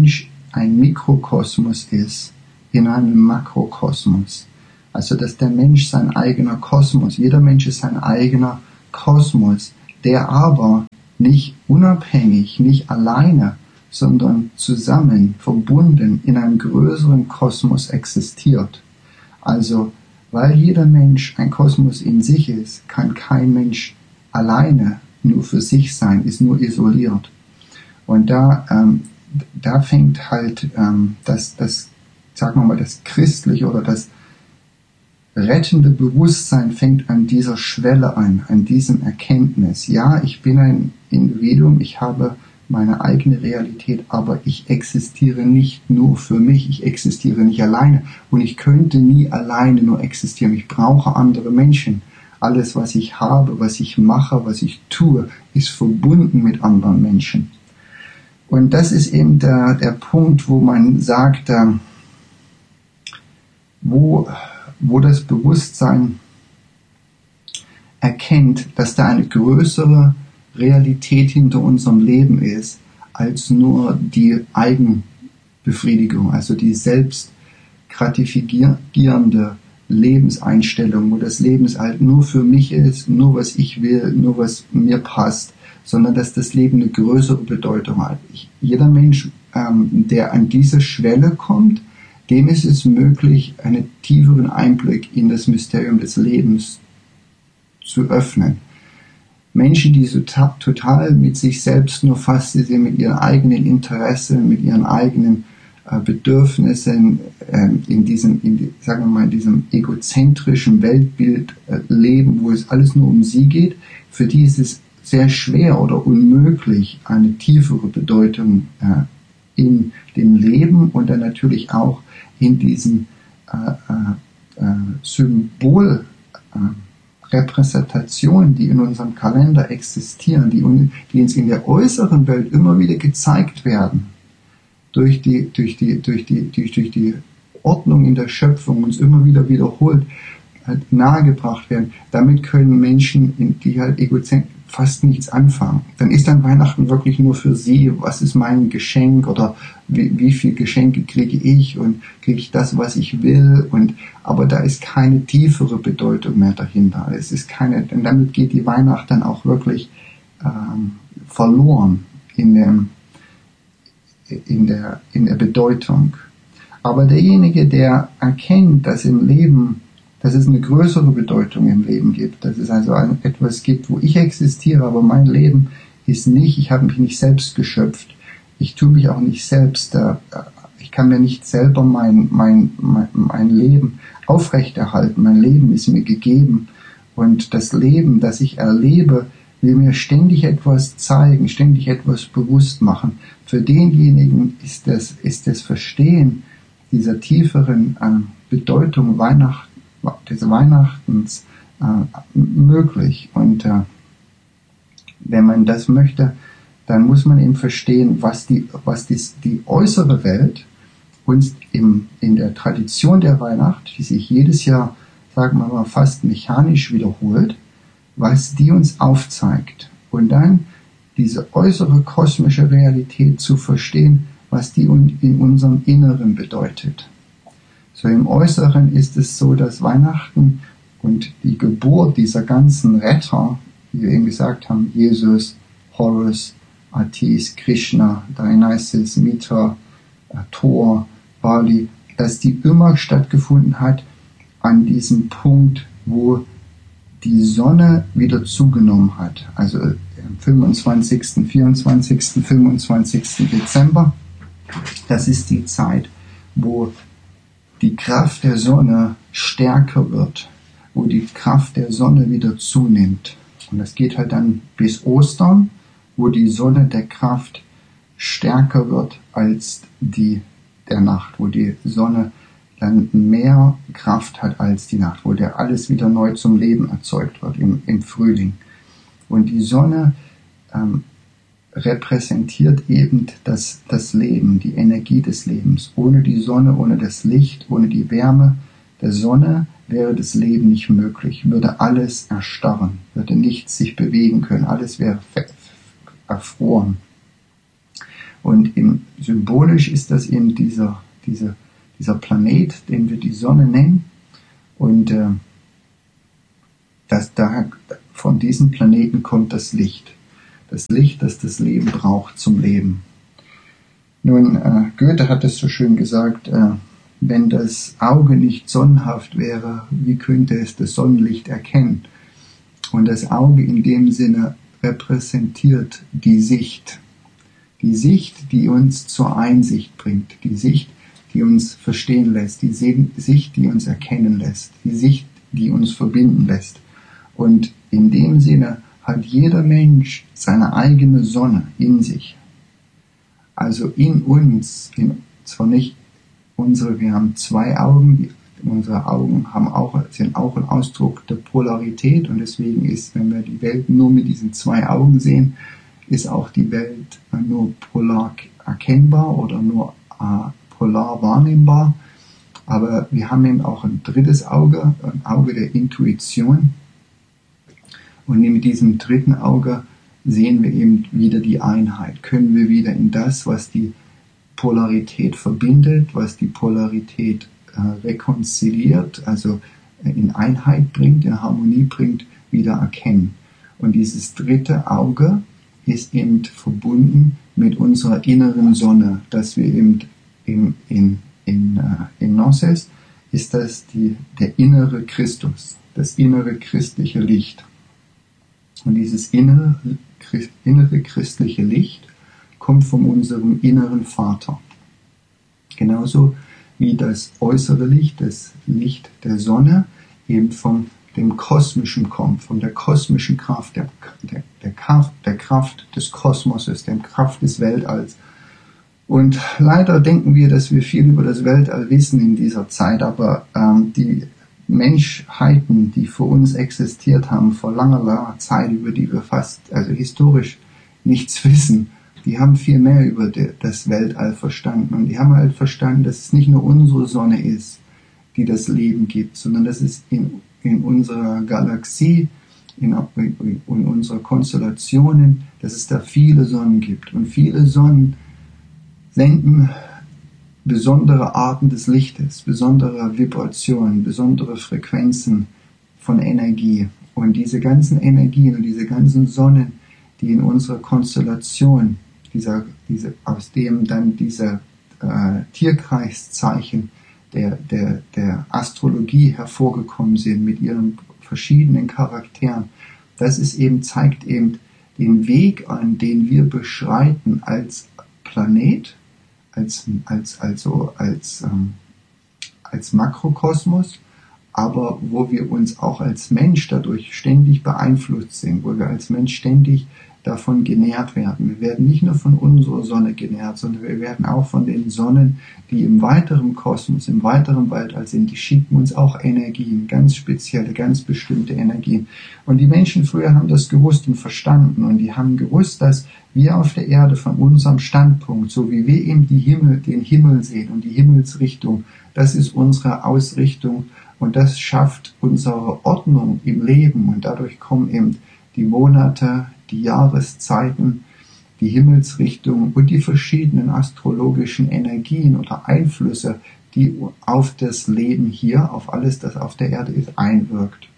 ein Mikrokosmos ist in einem Makrokosmos. Also dass der Mensch sein eigener Kosmos, jeder Mensch ist sein eigener Kosmos, der aber nicht unabhängig, nicht alleine, sondern zusammen, verbunden in einem größeren Kosmos existiert. Also, weil jeder Mensch ein Kosmos in sich ist, kann kein Mensch alleine nur für sich sein, ist nur isoliert. Und da, ähm, da fängt halt ähm, das, das, sagen wir mal, das christliche oder das rettende Bewusstsein fängt an dieser Schwelle an, an diesem Erkenntnis. Ja, ich bin ein Individuum, ich habe meine eigene Realität, aber ich existiere nicht nur für mich, ich existiere nicht alleine und ich könnte nie alleine nur existieren. Ich brauche andere Menschen. Alles, was ich habe, was ich mache, was ich tue, ist verbunden mit anderen Menschen. Und das ist eben der, der Punkt, wo man sagt, äh, wo, wo das Bewusstsein erkennt, dass da eine größere Realität hinter unserem Leben ist, als nur die Eigenbefriedigung, also die selbstgratifizierende Lebenseinstellung, wo das Leben halt nur für mich ist, nur was ich will, nur was mir passt, sondern dass das Leben eine größere Bedeutung hat. Ich, jeder Mensch, ähm, der an diese Schwelle kommt, dem ist es möglich, einen tieferen Einblick in das Mysterium des Lebens zu öffnen. Menschen, die so ta- total mit sich selbst nur fasziniert sind, mit ihren eigenen Interessen, mit ihren eigenen äh, Bedürfnissen, äh, in diesem, in die, sagen wir mal, in diesem egozentrischen Weltbild äh, leben, wo es alles nur um sie geht, für die ist es sehr schwer oder unmöglich, eine tiefere Bedeutung äh, in dem Leben und dann natürlich auch in diesen äh, äh, Symbol äh, Repräsentationen, die in unserem Kalender existieren, die, die uns in der äußeren Welt immer wieder gezeigt werden, durch die, durch die, durch die, durch, durch die Ordnung in der Schöpfung uns immer wieder wiederholt, halt nahegebracht werden. Damit können Menschen, die halt egozentrisch fast nichts anfangen. Dann ist dann Weihnachten wirklich nur für sie, was ist mein Geschenk oder wie, wie viel Geschenke kriege ich und kriege ich das, was ich will, und aber da ist keine tiefere Bedeutung mehr dahinter. Es ist keine, denn damit geht die Weihnacht dann auch wirklich ähm, verloren in dem, in der, in der Bedeutung. Aber derjenige, der erkennt, dass im Leben dass es eine größere Bedeutung im Leben gibt, dass es also etwas gibt, wo ich existiere, aber mein Leben ist nicht, ich habe mich nicht selbst geschöpft, ich tue mich auch nicht selbst, äh, ich kann mir nicht selber mein, mein, mein, mein Leben aufrechterhalten, mein Leben ist mir gegeben und das Leben, das ich erlebe, will mir ständig etwas zeigen, ständig etwas bewusst machen. Für denjenigen ist das, ist das Verstehen dieser tieferen äh, Bedeutung Weihnachten, des Weihnachtens äh, möglich. Und äh, wenn man das möchte, dann muss man eben verstehen, was die, was die, die äußere Welt uns im, in der Tradition der Weihnacht, die sich jedes Jahr, sagen wir mal, fast mechanisch wiederholt, was die uns aufzeigt. Und dann diese äußere kosmische Realität zu verstehen, was die in unserem Inneren bedeutet. So im Äußeren ist es so, dass Weihnachten und die Geburt dieser ganzen Retter, wie wir eben gesagt haben, Jesus, Horus, Attis, Krishna, Dionysus, Mitra, Thor, Bali, dass die immer stattgefunden hat an diesem Punkt, wo die Sonne wieder zugenommen hat. Also am fünfundzwanzigsten, vierundzwanzigsten, fünfundzwanzigsten Dezember. Das ist die Zeit, wo die Kraft der Sonne stärker wird, wo die Kraft der Sonne wieder zunimmt. Und das geht halt dann bis Ostern, wo die Sonne der Kraft stärker wird als die der Nacht, wo die Sonne dann mehr Kraft hat als die Nacht, wo der alles wieder neu zum Leben erzeugt wird im, im Frühling. Und die Sonne ähm, repräsentiert eben das, das Leben, die Energie des Lebens. Ohne die Sonne, ohne das Licht, ohne die Wärme der Sonne wäre das Leben nicht möglich, würde alles erstarren, würde nichts sich bewegen können, alles wäre erfroren. Und im, symbolisch ist das eben dieser, dieser, dieser Planet, den wir die Sonne nennen. Und äh, das, daher, von diesem Planeten kommt das Licht. Das Licht, das das Leben braucht zum Leben. Nun, äh, Goethe hat es so schön gesagt, äh, wenn das Auge nicht sonnenhaft wäre, wie könnte es das Sonnenlicht erkennen? Und das Auge in dem Sinne repräsentiert die Sicht. Die Sicht, die uns zur Einsicht bringt. Die Sicht, die uns verstehen lässt. Die Sicht, die uns erkennen lässt. Die Sicht, die uns verbinden lässt. Und in dem Sinne hat jeder Mensch seine eigene Sonne in sich. Also in uns, in, zwar nicht unsere, wir haben zwei Augen, die, unsere Augen haben auch, sind auch ein Ausdruck der Polarität und deswegen ist, wenn wir die Welt nur mit diesen zwei Augen sehen, ist auch die Welt nur polar erkennbar oder nur äh, polar wahrnehmbar. Aber wir haben eben auch ein drittes Auge, ein Auge der Intuition. Und mit diesem dritten Auge sehen wir eben wieder die Einheit. Können wir wieder in das, was die Polarität verbindet, was die Polarität äh, rekonziliert, also äh, in Einheit bringt, in Harmonie bringt, wieder erkennen. Und dieses dritte Auge ist eben verbunden mit unserer inneren Sonne, dass wir eben in, in, in, äh, in Gnosis ist das die, der innere Christus, das innere christliche Licht. Und dieses innere, innere christliche Licht kommt von unserem inneren Vater. Genauso wie das äußere Licht, das Licht der Sonne, eben von dem Kosmischen kommt, von der kosmischen Kraft, der, der, der, Kraft, der Kraft des Kosmoses, der Kraft des Weltalls. Und leider denken wir, dass wir viel über das Weltall wissen in dieser Zeit, aber ähm, die Menschheiten, die vor uns existiert haben, vor langer, langer Zeit, über die wir fast, also historisch nichts wissen, die haben viel mehr über die, das Weltall verstanden. Und die haben halt verstanden, dass es nicht nur unsere Sonne ist, die das Leben gibt, sondern dass es in, in unserer Galaxie, in, in unserer Konstellationen, dass es da viele Sonnen gibt. Und viele Sonnen senden besondere Arten des Lichtes, besondere Vibrationen, besondere Frequenzen von Energie. Und diese ganzen Energien und diese ganzen Sonnen, die in unserer Konstellation, dieser, diese, aus dem dann diese äh, Tierkreiszeichen der, der, der Astrologie hervorgekommen sind, mit ihren verschiedenen Charakteren, das ist eben, zeigt eben den Weg an, den wir beschreiten als Planet, als, als, also als, ähm, als Makrokosmos, aber wo wir uns auch als Mensch dadurch ständig beeinflusst sind, wo wir als Mensch ständig davon genährt werden. Wir werden nicht nur von unserer Sonne genährt, sondern wir werden auch von den Sonnen, die im weiteren Kosmos, im weiteren Weltall sind, die schicken uns auch Energien, ganz spezielle, ganz bestimmte Energien. Und die Menschen früher haben das gewusst und verstanden und die haben gewusst, dass wir auf der Erde von unserem Standpunkt, so wie wir eben die Himmel, den Himmel sehen und die Himmelsrichtung, das ist unsere Ausrichtung und das schafft unsere Ordnung im Leben und dadurch kommen eben die Monate, die Jahreszeiten, die Himmelsrichtung und die verschiedenen astrologischen Energien oder Einflüsse, die auf das Leben hier, auf alles, das auf der Erde ist, einwirkt.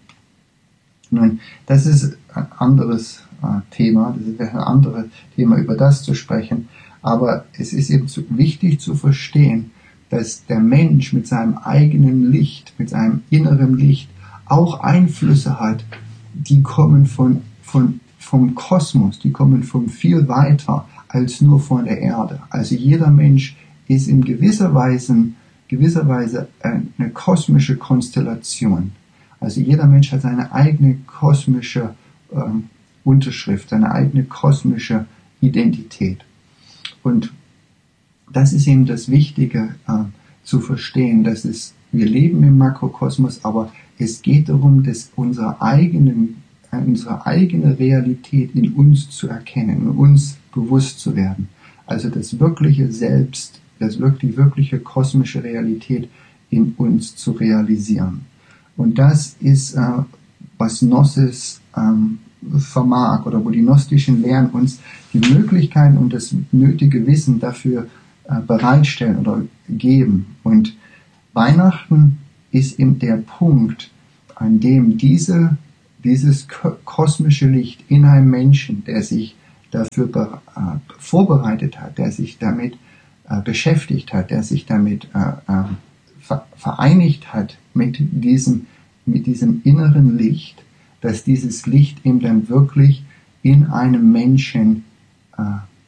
Nun, das ist ein anderes äh, Thema, das wäre ein anderes Thema, über das zu sprechen, aber es ist eben zu, wichtig zu verstehen, dass der Mensch mit seinem eigenen Licht, mit seinem inneren Licht auch Einflüsse hat, die kommen von, von vom Kosmos, die kommen von viel weiter als nur von der Erde. Also jeder Mensch ist in gewisser Weise, gewisser Weise eine kosmische Konstellation. Also jeder Mensch hat seine eigene kosmische ähm, Unterschrift, seine eigene kosmische Identität. Und das ist eben das Wichtige äh, zu verstehen, dass es, wir leben im Makrokosmos, aber es geht darum, dass unsere eigenen unsere eigene Realität in uns zu erkennen, in uns bewusst zu werden. Also das wirkliche Selbst, das wirklich, die wirkliche kosmische Realität in uns zu realisieren. Und das ist, äh, was Gnosis ähm, vermag oder wo die gnostischen Lehren uns die Möglichkeiten und das nötige Wissen dafür äh, bereitstellen oder geben. Und Weihnachten ist eben der Punkt, an dem diese, dieses kosmische Licht in einem Menschen, der sich dafür be, äh, vorbereitet hat, der sich damit äh, beschäftigt hat, der sich damit äh, äh, ver, vereinigt hat mit diesem, mit diesem inneren Licht, dass dieses Licht eben dann wirklich in einem Menschen äh,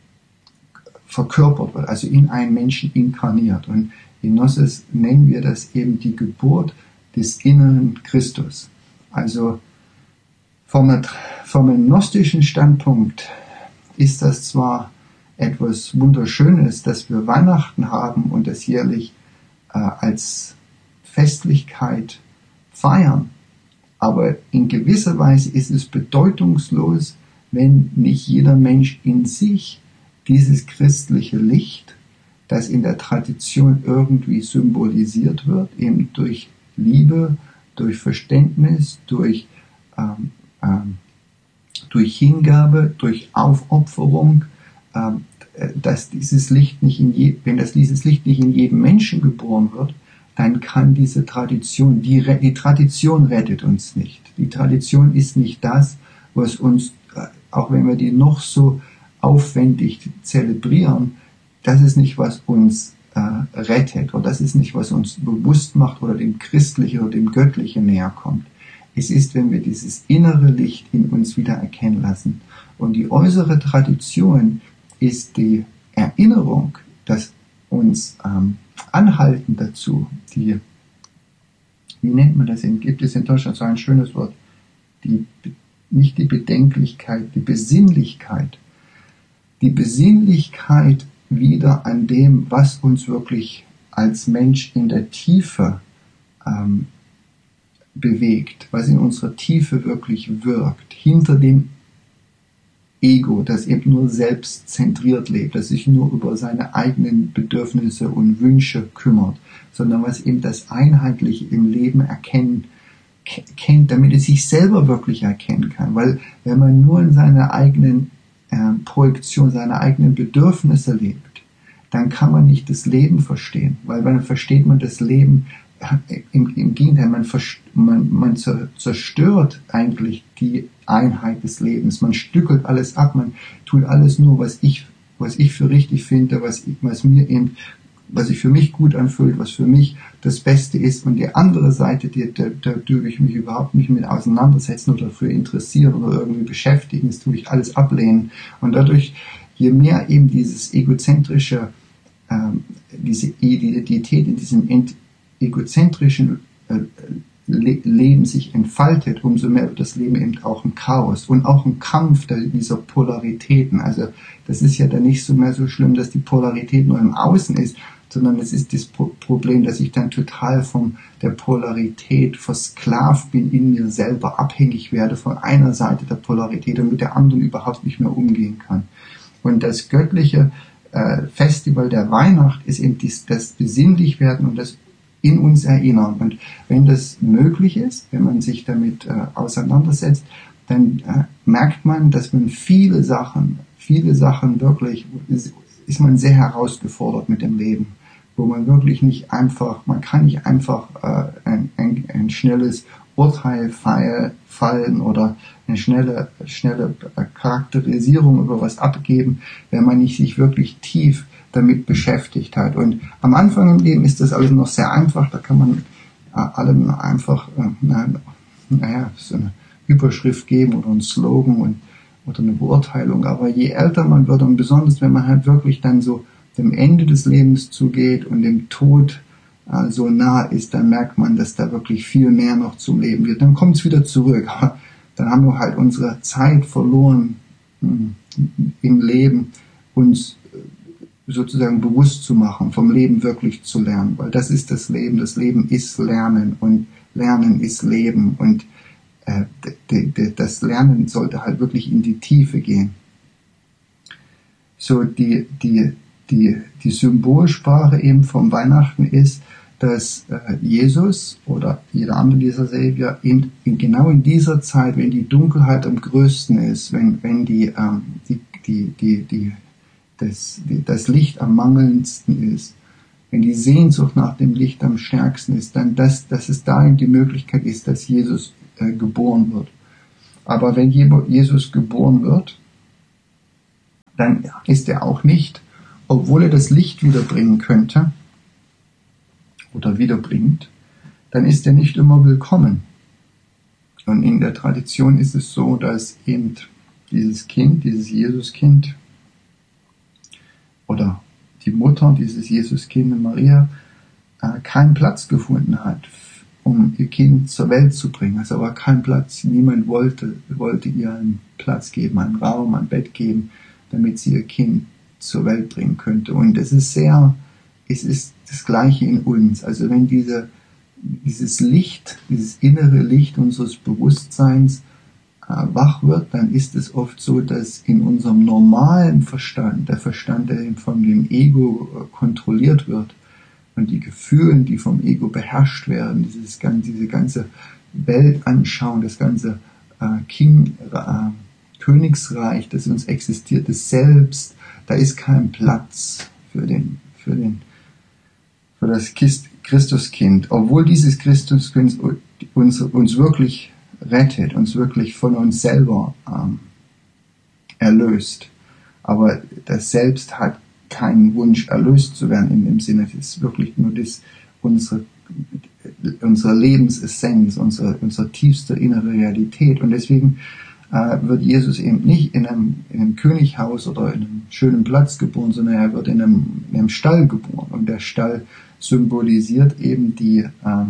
verkörpert wird, also in einem Menschen inkarniert. Und in Gnosis nennen wir das eben die Geburt des inneren Christus. Also vom, vom gnostischen Standpunkt ist das zwar etwas Wunderschönes, dass wir Weihnachten haben und das jährlich äh, als Festlichkeit feiern, aber in gewisser Weise ist es bedeutungslos, wenn nicht jeder Mensch in sich dieses christliche Licht, das in der Tradition irgendwie symbolisiert wird, eben durch Liebe, durch Verständnis, durch, ähm, ähm, durch Hingabe, durch Aufopferung, ähm, dass dieses Licht nicht in je, wenn das dieses Licht nicht in jedem Menschen geboren wird, dann kann diese Tradition, die, die Tradition rettet uns nicht. Die Tradition ist nicht das, was uns, auch wenn wir die noch so aufwendig zelebrieren, das ist nicht, was uns äh, rettet, oder das ist nicht, was uns bewusst macht oder dem Christlichen oder dem Göttlichen näher kommt. Es ist, wenn wir dieses innere Licht in uns wieder erkennen lassen. Und die äußere Tradition ist die Erinnerung, dass uns ähm, anhalten dazu, die, wie nennt man das, gibt es in Deutschland so ein schönes Wort, die, nicht die Bedenklichkeit, die Besinnlichkeit, die Besinnlichkeit wieder an dem, was uns wirklich als Mensch in der Tiefe ähm, bewegt, was in unserer Tiefe wirklich wirkt, hinter dem Ego, das eben nur selbstzentriert lebt, das sich nur über seine eigenen Bedürfnisse und Wünsche kümmert, sondern was eben das Einheitliche im Leben erkennen, kennt, damit es sich selber wirklich erkennen kann. Weil wenn man nur in seiner eigenen äh, Projektion, seine eigenen Bedürfnisse lebt, dann kann man nicht das Leben verstehen. Weil dann versteht man das Leben Im, im Gegenteil, man, man, man zerstört eigentlich die Einheit des Lebens. Man stückelt alles ab, man tut alles nur, was ich, was ich für richtig finde, was, was mir eben, was sich für mich gut anfühlt, was für mich das Beste ist. Und die andere Seite, die, da, da tue ich mich überhaupt nicht mit auseinandersetzen oder dafür interessieren oder irgendwie beschäftigen, das tue ich alles ablehnen. Und dadurch, je mehr eben dieses egozentrische, ähm, diese Identität in diesem Ent egozentrischen äh, Le- Leben sich entfaltet, umso mehr wird das Leben eben auch ein Chaos und auch ein Kampf der, dieser Polaritäten. Also das ist ja dann nicht so mehr so schlimm, dass die Polarität nur im Außen ist, sondern es ist das Pro- Problem, dass ich dann total von der Polarität versklavt bin, in mir selber abhängig werde von einer Seite der Polarität und mit der anderen überhaupt nicht mehr umgehen kann. Und das göttliche äh, Festival der Weihnacht ist eben dies, das Besinnlichwerden und das in uns erinnern. Und wenn das möglich ist, wenn man sich damit äh, auseinandersetzt, dann äh, merkt man, dass man viele Sachen, viele Sachen wirklich, ist, ist man sehr herausgefordert mit dem Leben, wo man wirklich nicht einfach, man kann nicht einfach äh, ein, ein, ein schnelles Urteil fallen oder eine schnelle, schnelle Charakterisierung über was abgeben, wenn man nicht sich wirklich tief damit beschäftigt hat. Und am Anfang im Leben ist das alles noch sehr einfach, da kann man äh, allem einfach äh, na, naja, so eine Überschrift geben oder einen Slogan und, oder eine Beurteilung. Aber je älter man wird und besonders wenn man halt wirklich dann so dem Ende des Lebens zugeht und dem Tod äh, so nah ist, dann merkt man, dass da wirklich viel mehr noch zum Leben wird. Dann kommt es wieder zurück. Aber dann haben wir halt unsere Zeit verloren mh, im Leben, uns sozusagen bewusst zu machen, vom Leben wirklich zu lernen, weil das ist das Leben. Das Leben ist Lernen und Lernen ist Leben und äh, d- d- das Lernen sollte halt wirklich in die Tiefe gehen. So die die die die Symbolsprache eben vom Weihnachten ist, dass äh, Jesus oder jeder andere dieser Savior in, in genau in dieser Zeit, wenn die Dunkelheit am größten ist, wenn, wenn die, ähm, die, die, die, die, das, die, das Licht am mangelndsten ist, wenn die Sehnsucht nach dem Licht am stärksten ist, dann dass, dass es dahin die Möglichkeit ist, dass Jesus äh, geboren wird. Aber wenn Jesus geboren wird, dann ist er auch nicht, obwohl er das Licht wiederbringen könnte oder wiederbringt, dann ist er nicht immer willkommen. Und in der Tradition ist es so, dass eben dieses Kind, dieses Jesuskind oder die Mutter dieses Jesuskind, Maria, äh, keinen Platz gefunden hat, um ihr Kind zur Welt zu bringen. Also war kein Platz. Niemand wollte, wollte ihr einen Platz geben, einen Raum, ein Bett geben, damit sie ihr Kind zur Welt bringen könnte. Und es ist sehr, es ist das Gleiche in uns. Also wenn diese, dieses Licht, dieses innere Licht unseres Bewusstseins äh, wach wird, dann ist es oft so, dass in unserem normalen Verstand, der Verstand, der von dem Ego äh, kontrolliert wird, und die Gefühle, die vom Ego beherrscht werden, dieses, diese ganze Weltanschauung, das ganze äh, King, äh, Königsreich, das uns existiert, das Selbst, da ist kein Platz für den, für den, für das Christuskind, obwohl dieses Christuskind uns, uns wirklich rettet, uns wirklich von uns selber ähm, erlöst. Aber das Selbst hat keinen Wunsch, erlöst zu werden in dem Sinne. Das ist wirklich nur das, unsere, unsere Lebensessenz, unsere, unsere tiefste innere Realität. Und deswegen äh, wird Jesus eben nicht in einem, in einem Könighaus oder in einem schönen Platz geboren, sondern er wird in einem, in einem Stall geboren. Und der Stall symbolisiert eben die, äh,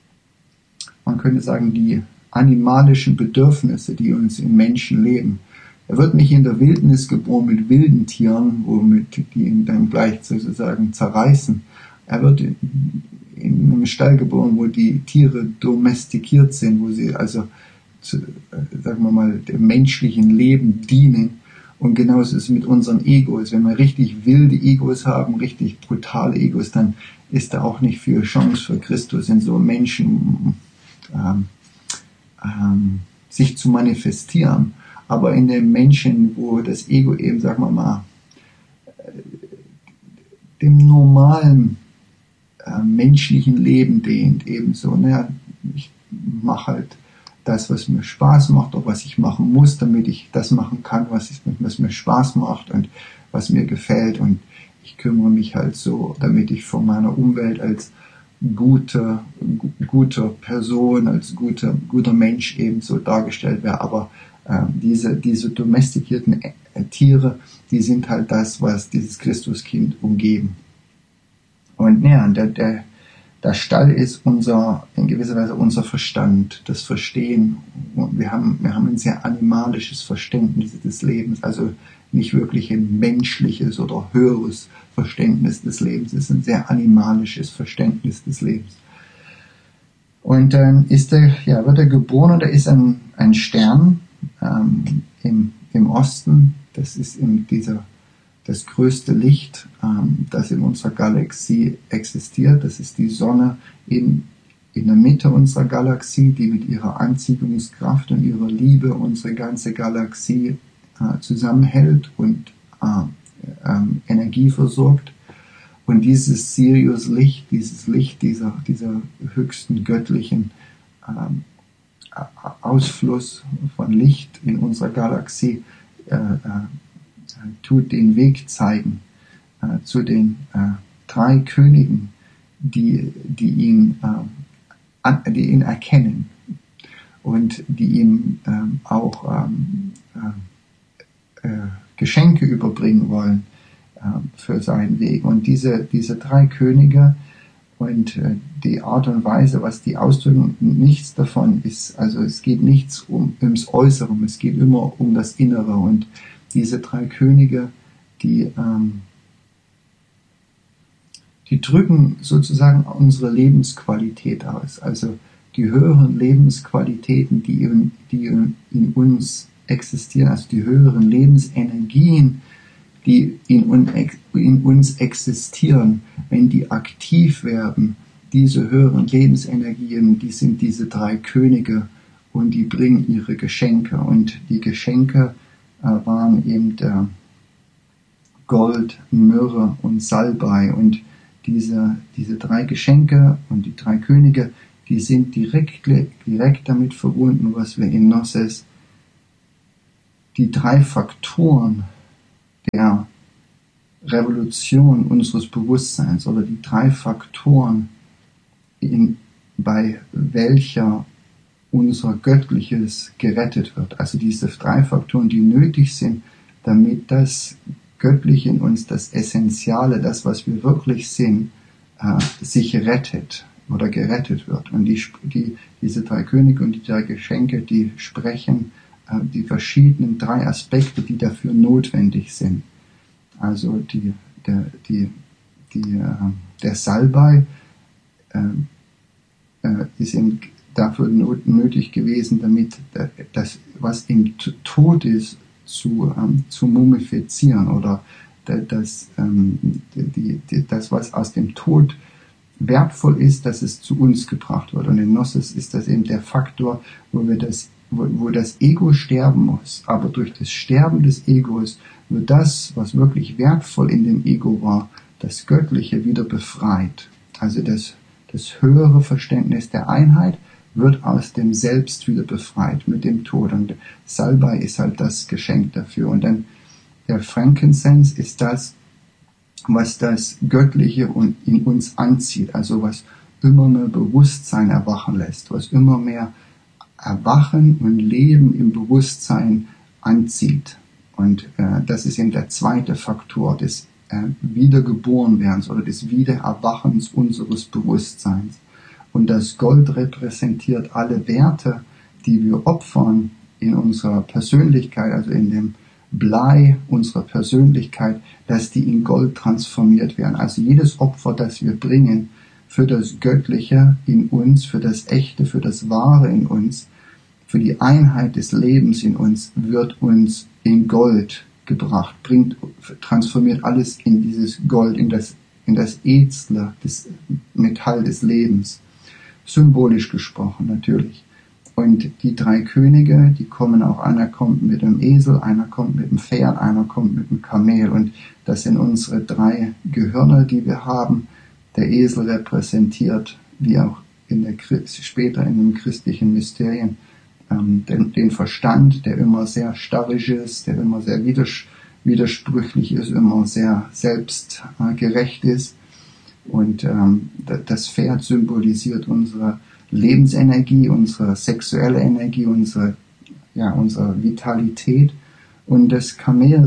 man könnte sagen, die animalischen Bedürfnisse, die uns im Menschen leben. Er wird nicht in der Wildnis geboren mit wilden Tieren, womit die ihn dann gleich sozusagen zerreißen. Er wird in, in einem Stall geboren, wo die Tiere domestikiert sind, wo sie also, zu, sagen wir mal, dem menschlichen Leben dienen. Und genauso ist es mit unseren Egos. Wenn wir richtig wilde Egos haben, richtig brutale Egos, dann ist da auch nicht viel Chance für Christus in so Menschen ähm, ähm, sich zu manifestieren. Aber in den Menschen, wo das Ego eben, sagen wir mal, dem normalen äh, menschlichen Leben dient, ebenso, naja, ich mache halt das, was mir Spaß macht, oder was ich machen muss, damit ich das machen kann, was, ich, was mir Spaß macht und was mir gefällt, und ich kümmere mich halt so, damit ich von meiner Umwelt als gute, guter Person, als guter, guter Mensch eben so dargestellt werde, aber Diese, diese domestikierten Tiere, die sind halt das, was dieses Christuskind umgeben. Und ja, der, der, der Stall ist unser, in gewisser Weise unser Verstand, das Verstehen. Und wir haben, wir haben ein sehr animalisches Verständnis des Lebens, also nicht wirklich ein menschliches oder höheres Verständnis des Lebens. Es ist ein sehr animalisches Verständnis des Lebens. Und dann ist er, ja, wird er geboren, und da ist ein, ein Stern, Ähm, im, im Osten. Das ist in dieser, das größte Licht, ähm, das in unserer Galaxie existiert. Das ist die Sonne in, in der Mitte unserer Galaxie, die mit ihrer Anziehungskraft und ihrer Liebe unsere ganze Galaxie äh, zusammenhält und äh, ähm, Energie versorgt. Und dieses Sirius-Licht, dieses Licht dieser, dieser höchsten göttlichen ähm, Ausfluss von Licht in unserer Galaxie äh, äh, tut den Weg zeigen äh, zu den äh, drei Königen, die, die, ihn, äh, an, die ihn erkennen und die ihm äh, auch ähm, äh, äh, Geschenke überbringen wollen äh, für seinen Weg. Und diese, diese drei Könige und äh, die Art und Weise, was die ausdrücken, nichts davon ist, also es geht nichts um, ums Äußere, es geht immer um das Innere. Und diese drei Könige, die, ähm, die drücken sozusagen unsere Lebensqualität aus, also die höheren Lebensqualitäten, die in, die in uns existieren, also die höheren Lebensenergien, die in, in uns existieren, wenn die aktiv werden, diese höheren Lebensenergien, die sind diese drei Könige und die bringen ihre Geschenke. Und die Geschenke äh, waren eben der Gold, Myrrhe und Salbei. Und diese, diese drei Geschenke und die drei Könige, die sind direkt, direkt damit verbunden, was wir in Gnosis die drei Faktoren der Revolution unseres Bewusstseins oder die drei Faktoren, in, bei welcher unser Göttliches gerettet wird. Also diese drei Faktoren, die nötig sind, damit das Göttliche in uns, das Essentielle, das, was wir wirklich sind, äh, sich rettet oder gerettet wird. Und die, die, diese drei Könige und die drei Geschenke, die sprechen äh, die verschiedenen drei Aspekte, die dafür notwendig sind. Also die, der, die, die, äh, der Salbei äh, äh, ist eben dafür not, nötig gewesen, damit das, was im Tod ist, zu, ähm, zu mumifizieren oder das, ähm, die, die, das, was aus dem Tod wertvoll ist, dass es zu uns gebracht wird. Und in Gnosis ist das eben der Faktor, wo wir das, wo, wo das Ego sterben muss. Aber durch das Sterben des Egos wird das, was wirklich wertvoll in dem Ego war, das Göttliche wieder befreit. Also das, das höhere Verständnis der Einheit wird aus dem Selbst wieder befreit mit dem Tod. Und Salbei ist halt das Geschenk dafür. Und dann der Frankincense ist das, was das Göttliche in uns anzieht. Also was immer mehr Bewusstsein erwachen lässt, was immer mehr Erwachen und Leben im Bewusstsein anzieht. Und äh, das ist eben der zweite Faktor des äh, Wiedergeborenwerdens oder des Wiedererwachens unseres Bewusstseins. Und das Gold repräsentiert alle Werte, die wir opfern in unserer Persönlichkeit, also in dem Blei unserer Persönlichkeit, dass die in Gold transformiert werden. Also jedes Opfer, das wir bringen für das Göttliche in uns, für das Echte, für das Wahre in uns, für die Einheit des Lebens in uns, wird uns in Gold gebracht, bringt, transformiert alles in dieses Gold, in das, in das Edle, das Metall des Lebens. Symbolisch gesprochen natürlich. Und die drei Könige, die kommen auch, einer kommt mit einem Esel, einer kommt mit einem Pferd, einer kommt mit einem Kamel. Und das sind unsere drei Gehirne, die wir haben. Der Esel repräsentiert, wie auch in der, später in den christlichen Mysterien, ähm, den, den Verstand, der immer sehr starrisch ist, der immer sehr widers, widersprüchlich ist, immer sehr selbstgerecht ist. Und ähm, das Pferd symbolisiert unsere Lebensenergie, unsere sexuelle Energie, unsere, ja, unsere Vitalität. Und das Kamel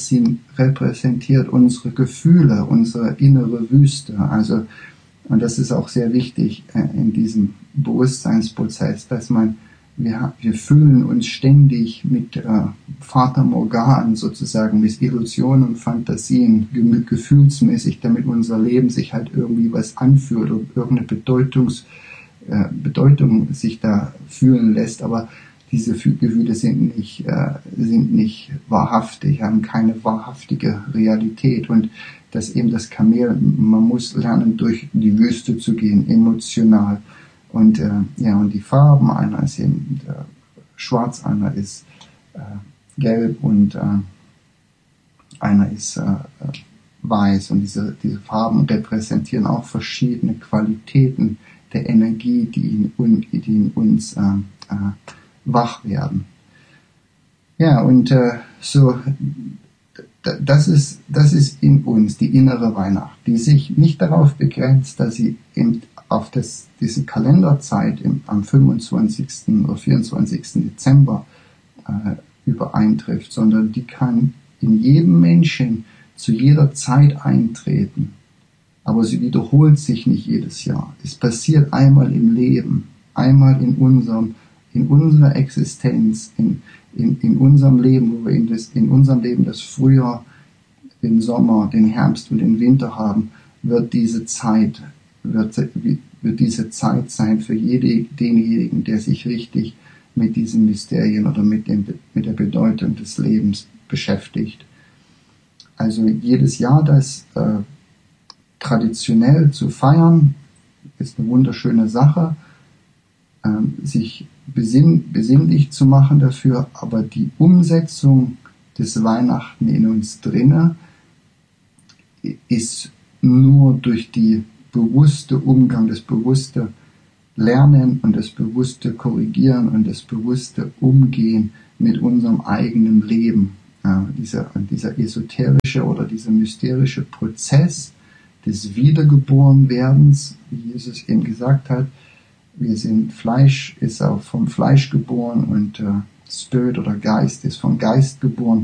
repräsentiert unsere Gefühle, unsere innere Wüste. Also, und das ist auch sehr wichtig äh, in diesem Bewusstseinsprozess, dass man, wir, wir fühlen uns ständig mit äh, Fata Morgana sozusagen, mit Illusionen und Fantasien, ge gefühlsmäßig, damit unser Leben sich halt irgendwie was anfühlt oder irgendeine Bedeutungs, äh, Bedeutung sich da fühlen lässt. Aber diese Gefühle sind nicht, äh, sind nicht wahrhaftig, haben keine wahrhaftige Realität. Und das eben das Kamel, man muss lernen, durch die Wüste zu gehen, emotional. Und äh, ja, und die Farben, einer ist eben äh, schwarz, einer ist äh, gelb und äh, einer ist äh, weiß. Und diese, diese Farben repräsentieren auch verschiedene Qualitäten der Energie, die in, die in uns äh, äh, wach werden. Ja, und äh, so, das ist, das ist in uns die innere Weihnacht, die sich nicht darauf begrenzt, dass sie eben auf das, diese Kalenderzeit im, am fünfundzwanzigsten oder vierundzwanzigsten Dezember äh, übereintrifft, sondern die kann in jedem Menschen zu jeder Zeit eintreten. Aber sie wiederholt sich nicht jedes Jahr. Es passiert einmal im Leben, einmal in unserem, in unserer Existenz, in, in, in unserem Leben, wo wir in, das, in unserem Leben das Frühjahr, den Sommer, den Herbst und den Winter haben, wird diese Zeit Wird, wird diese Zeit sein für jede, denjenigen, der sich richtig mit diesen Mysterien oder mit, dem, mit der Bedeutung des Lebens beschäftigt. Also jedes Jahr das äh, traditionell zu feiern, ist eine wunderschöne Sache, ähm, sich besinn, besinnlich zu machen dafür, aber die Umsetzung des Weihnachten in uns drinne ist nur durch die bewusste Umgang, das bewusste Lernen und das bewusste Korrigieren und das bewusste Umgehen mit unserem eigenen Leben. Ja, dieser, dieser esoterische oder dieser mysterische Prozess des Wiedergeborenwerdens, wie Jesus eben gesagt hat, wir sind Fleisch, ist auch vom Fleisch geboren und äh, Spirit oder Geist ist vom Geist geboren,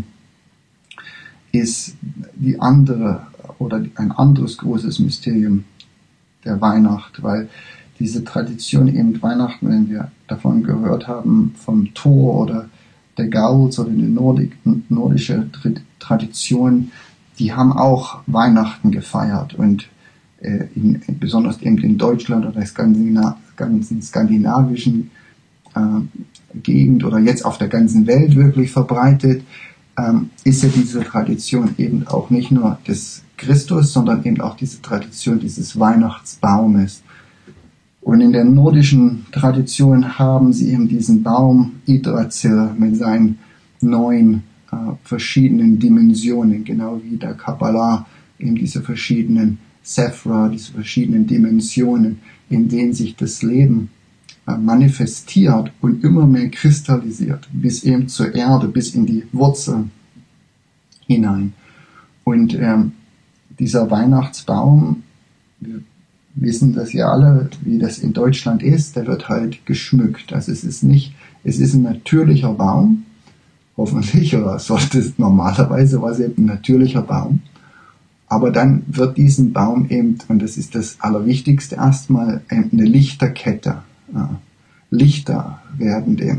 ist die andere oder ein anderes großes Mysterium der Weihnacht, weil diese Tradition eben Weihnachten, wenn wir davon gehört haben, vom Thor oder der Gauls oder die Nordik, nordische Tradition, die haben auch Weihnachten gefeiert und äh, in, besonders eben in Deutschland oder der Skandina, ganzen skandinavischen äh, Gegend oder jetzt auf der ganzen Welt wirklich verbreitet, ähm, ist ja diese Tradition eben auch nicht nur des Christus, sondern eben auch diese Tradition dieses Weihnachtsbaumes. Und in der nordischen Tradition haben sie eben diesen Baum Yggdrasil mit seinen neun äh, verschiedenen Dimensionen, genau wie der Kabbalah eben diese verschiedenen Sephra, diese verschiedenen Dimensionen, in denen sich das Leben äh, manifestiert und immer mehr kristallisiert, bis eben zur Erde, bis in die Wurzeln hinein. Und ähm, dieser Weihnachtsbaum, wir wissen das ja alle, wie das in Deutschland ist, der wird halt geschmückt. Also es ist nicht, es ist ein natürlicher Baum, hoffentlich, oder sollte es normalerweise war es eben ein natürlicher Baum. Aber dann wird diesen Baum eben, und das ist das Allerwichtigste erstmal, eine Lichterkette. Ja, Lichter werden dem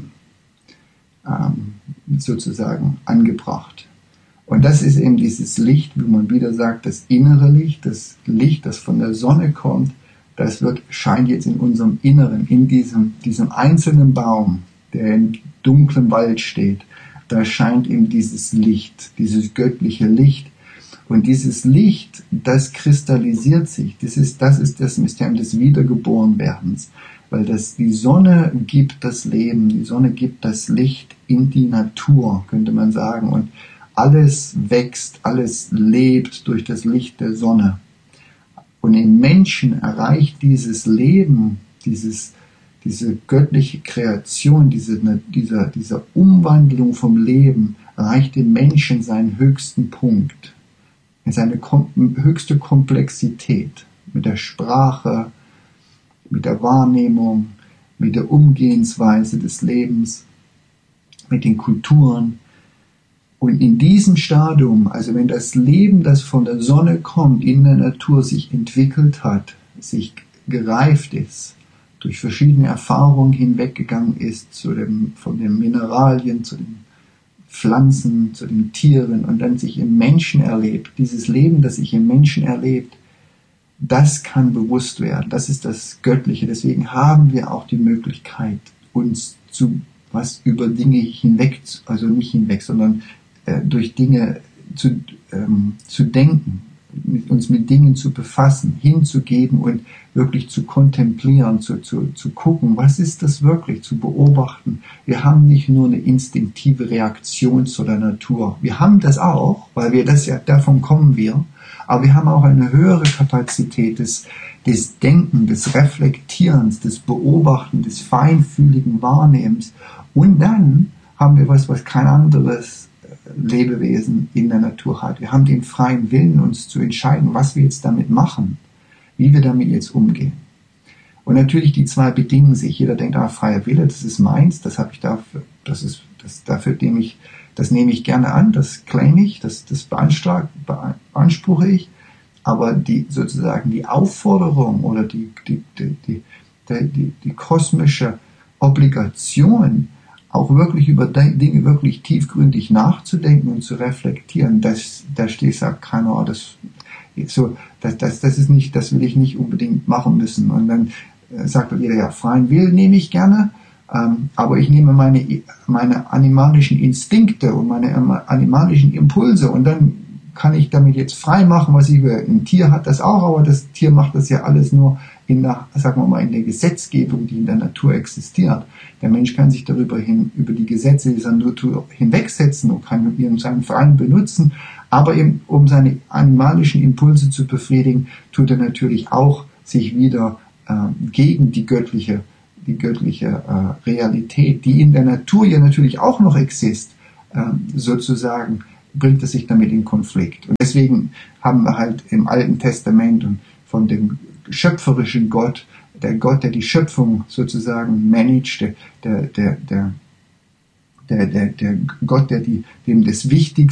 ähm, sozusagen angebracht. Und das ist eben dieses Licht, wie man wieder sagt, das innere Licht, das Licht, das von der Sonne kommt, das wird, scheint jetzt in unserem Inneren, in diesem, diesem einzelnen Baum, der im dunklen Wald steht, da scheint eben dieses Licht, dieses göttliche Licht. Und dieses Licht, das kristallisiert sich, das ist, das ist das Mysterium des Wiedergeborenwerdens, weil das, die Sonne gibt das Leben, die Sonne gibt das Licht in die Natur, könnte man sagen, und alles wächst, alles lebt durch das Licht der Sonne. Und im Menschen erreicht dieses Leben, dieses, diese göttliche Kreation, diese, dieser, dieser Umwandlung vom Leben, erreicht im Menschen seinen höchsten Punkt, seine kom- höchste Komplexität mit der Sprache, mit der Wahrnehmung, mit der Umgehensweise des Lebens, mit den Kulturen. Und in diesem Stadium, also wenn das Leben, das von der Sonne kommt, in der Natur sich entwickelt hat, sich gereift ist, durch verschiedene Erfahrungen hinweggegangen ist, zu dem, von den Mineralien, zu den Pflanzen, zu den Tieren und dann sich im Menschen erlebt, dieses Leben, das sich im Menschen erlebt, das kann bewusst werden, das ist das Göttliche. Deswegen haben wir auch die Möglichkeit, uns zu was über Dinge hinweg, also nicht hinweg, sondern durch Dinge zu, ähm, zu denken, mit uns mit Dingen zu befassen, hinzugeben und wirklich zu kontemplieren, zu, zu, zu gucken, was ist das wirklich, zu beobachten. Wir haben nicht nur eine instinktive Reaktion zu der Natur. Wir haben das auch, weil wir das ja, davon kommen wir, aber wir haben auch eine höhere Kapazität des, des Denkens, des Reflektierens, des Beobachten, des feinfühligen Wahrnehmens. Und dann haben wir was, was kein anderes Lebewesen in der Natur hat. Wir haben den freien Willen, uns zu entscheiden, was wir jetzt damit machen, wie wir damit jetzt umgehen. Und natürlich die zwei bedingen sich. Jeder denkt, ah, freier Wille, das ist meins, das habe ich dafür, das ist, das dafür nehme ich, das nehme ich gerne an, das claim ich, das, das beanspruche ich. Aber die sozusagen die Aufforderung oder die die die die, die, die kosmische Obligation, auch wirklich über Dinge wirklich tiefgründig nachzudenken und zu reflektieren, das, da steht, sagt keiner, das, so, das, das, das ist nicht, das will ich nicht unbedingt machen müssen. Und dann äh, sagt jeder, ja, freien Willen nehme ich gerne, ähm, aber ich nehme meine, meine animalischen Instinkte und meine animalischen Impulse und dann kann ich damit jetzt frei machen, was ich will. Ein Tier hat das auch, aber das Tier macht das ja alles nur in der, sagen wir mal, in der Gesetzgebung, die in der Natur existiert. Der Mensch kann sich darüber hin, über die Gesetze dieser Natur hinwegsetzen und kann ihren seinen Freien benutzen, aber eben, um seine animalischen Impulse zu befriedigen, tut er natürlich auch sich wieder äh, gegen die göttliche, die göttliche äh, Realität, die in der Natur ja natürlich auch noch existiert, äh, sozusagen, bringt er sich damit in Konflikt. Und deswegen haben wir halt im Alten Testament und von dem schöpferischen Gott, der Gott, der die Schöpfung sozusagen managt, der, der, der, der, der, der Gott, der die, dem das Wichtigste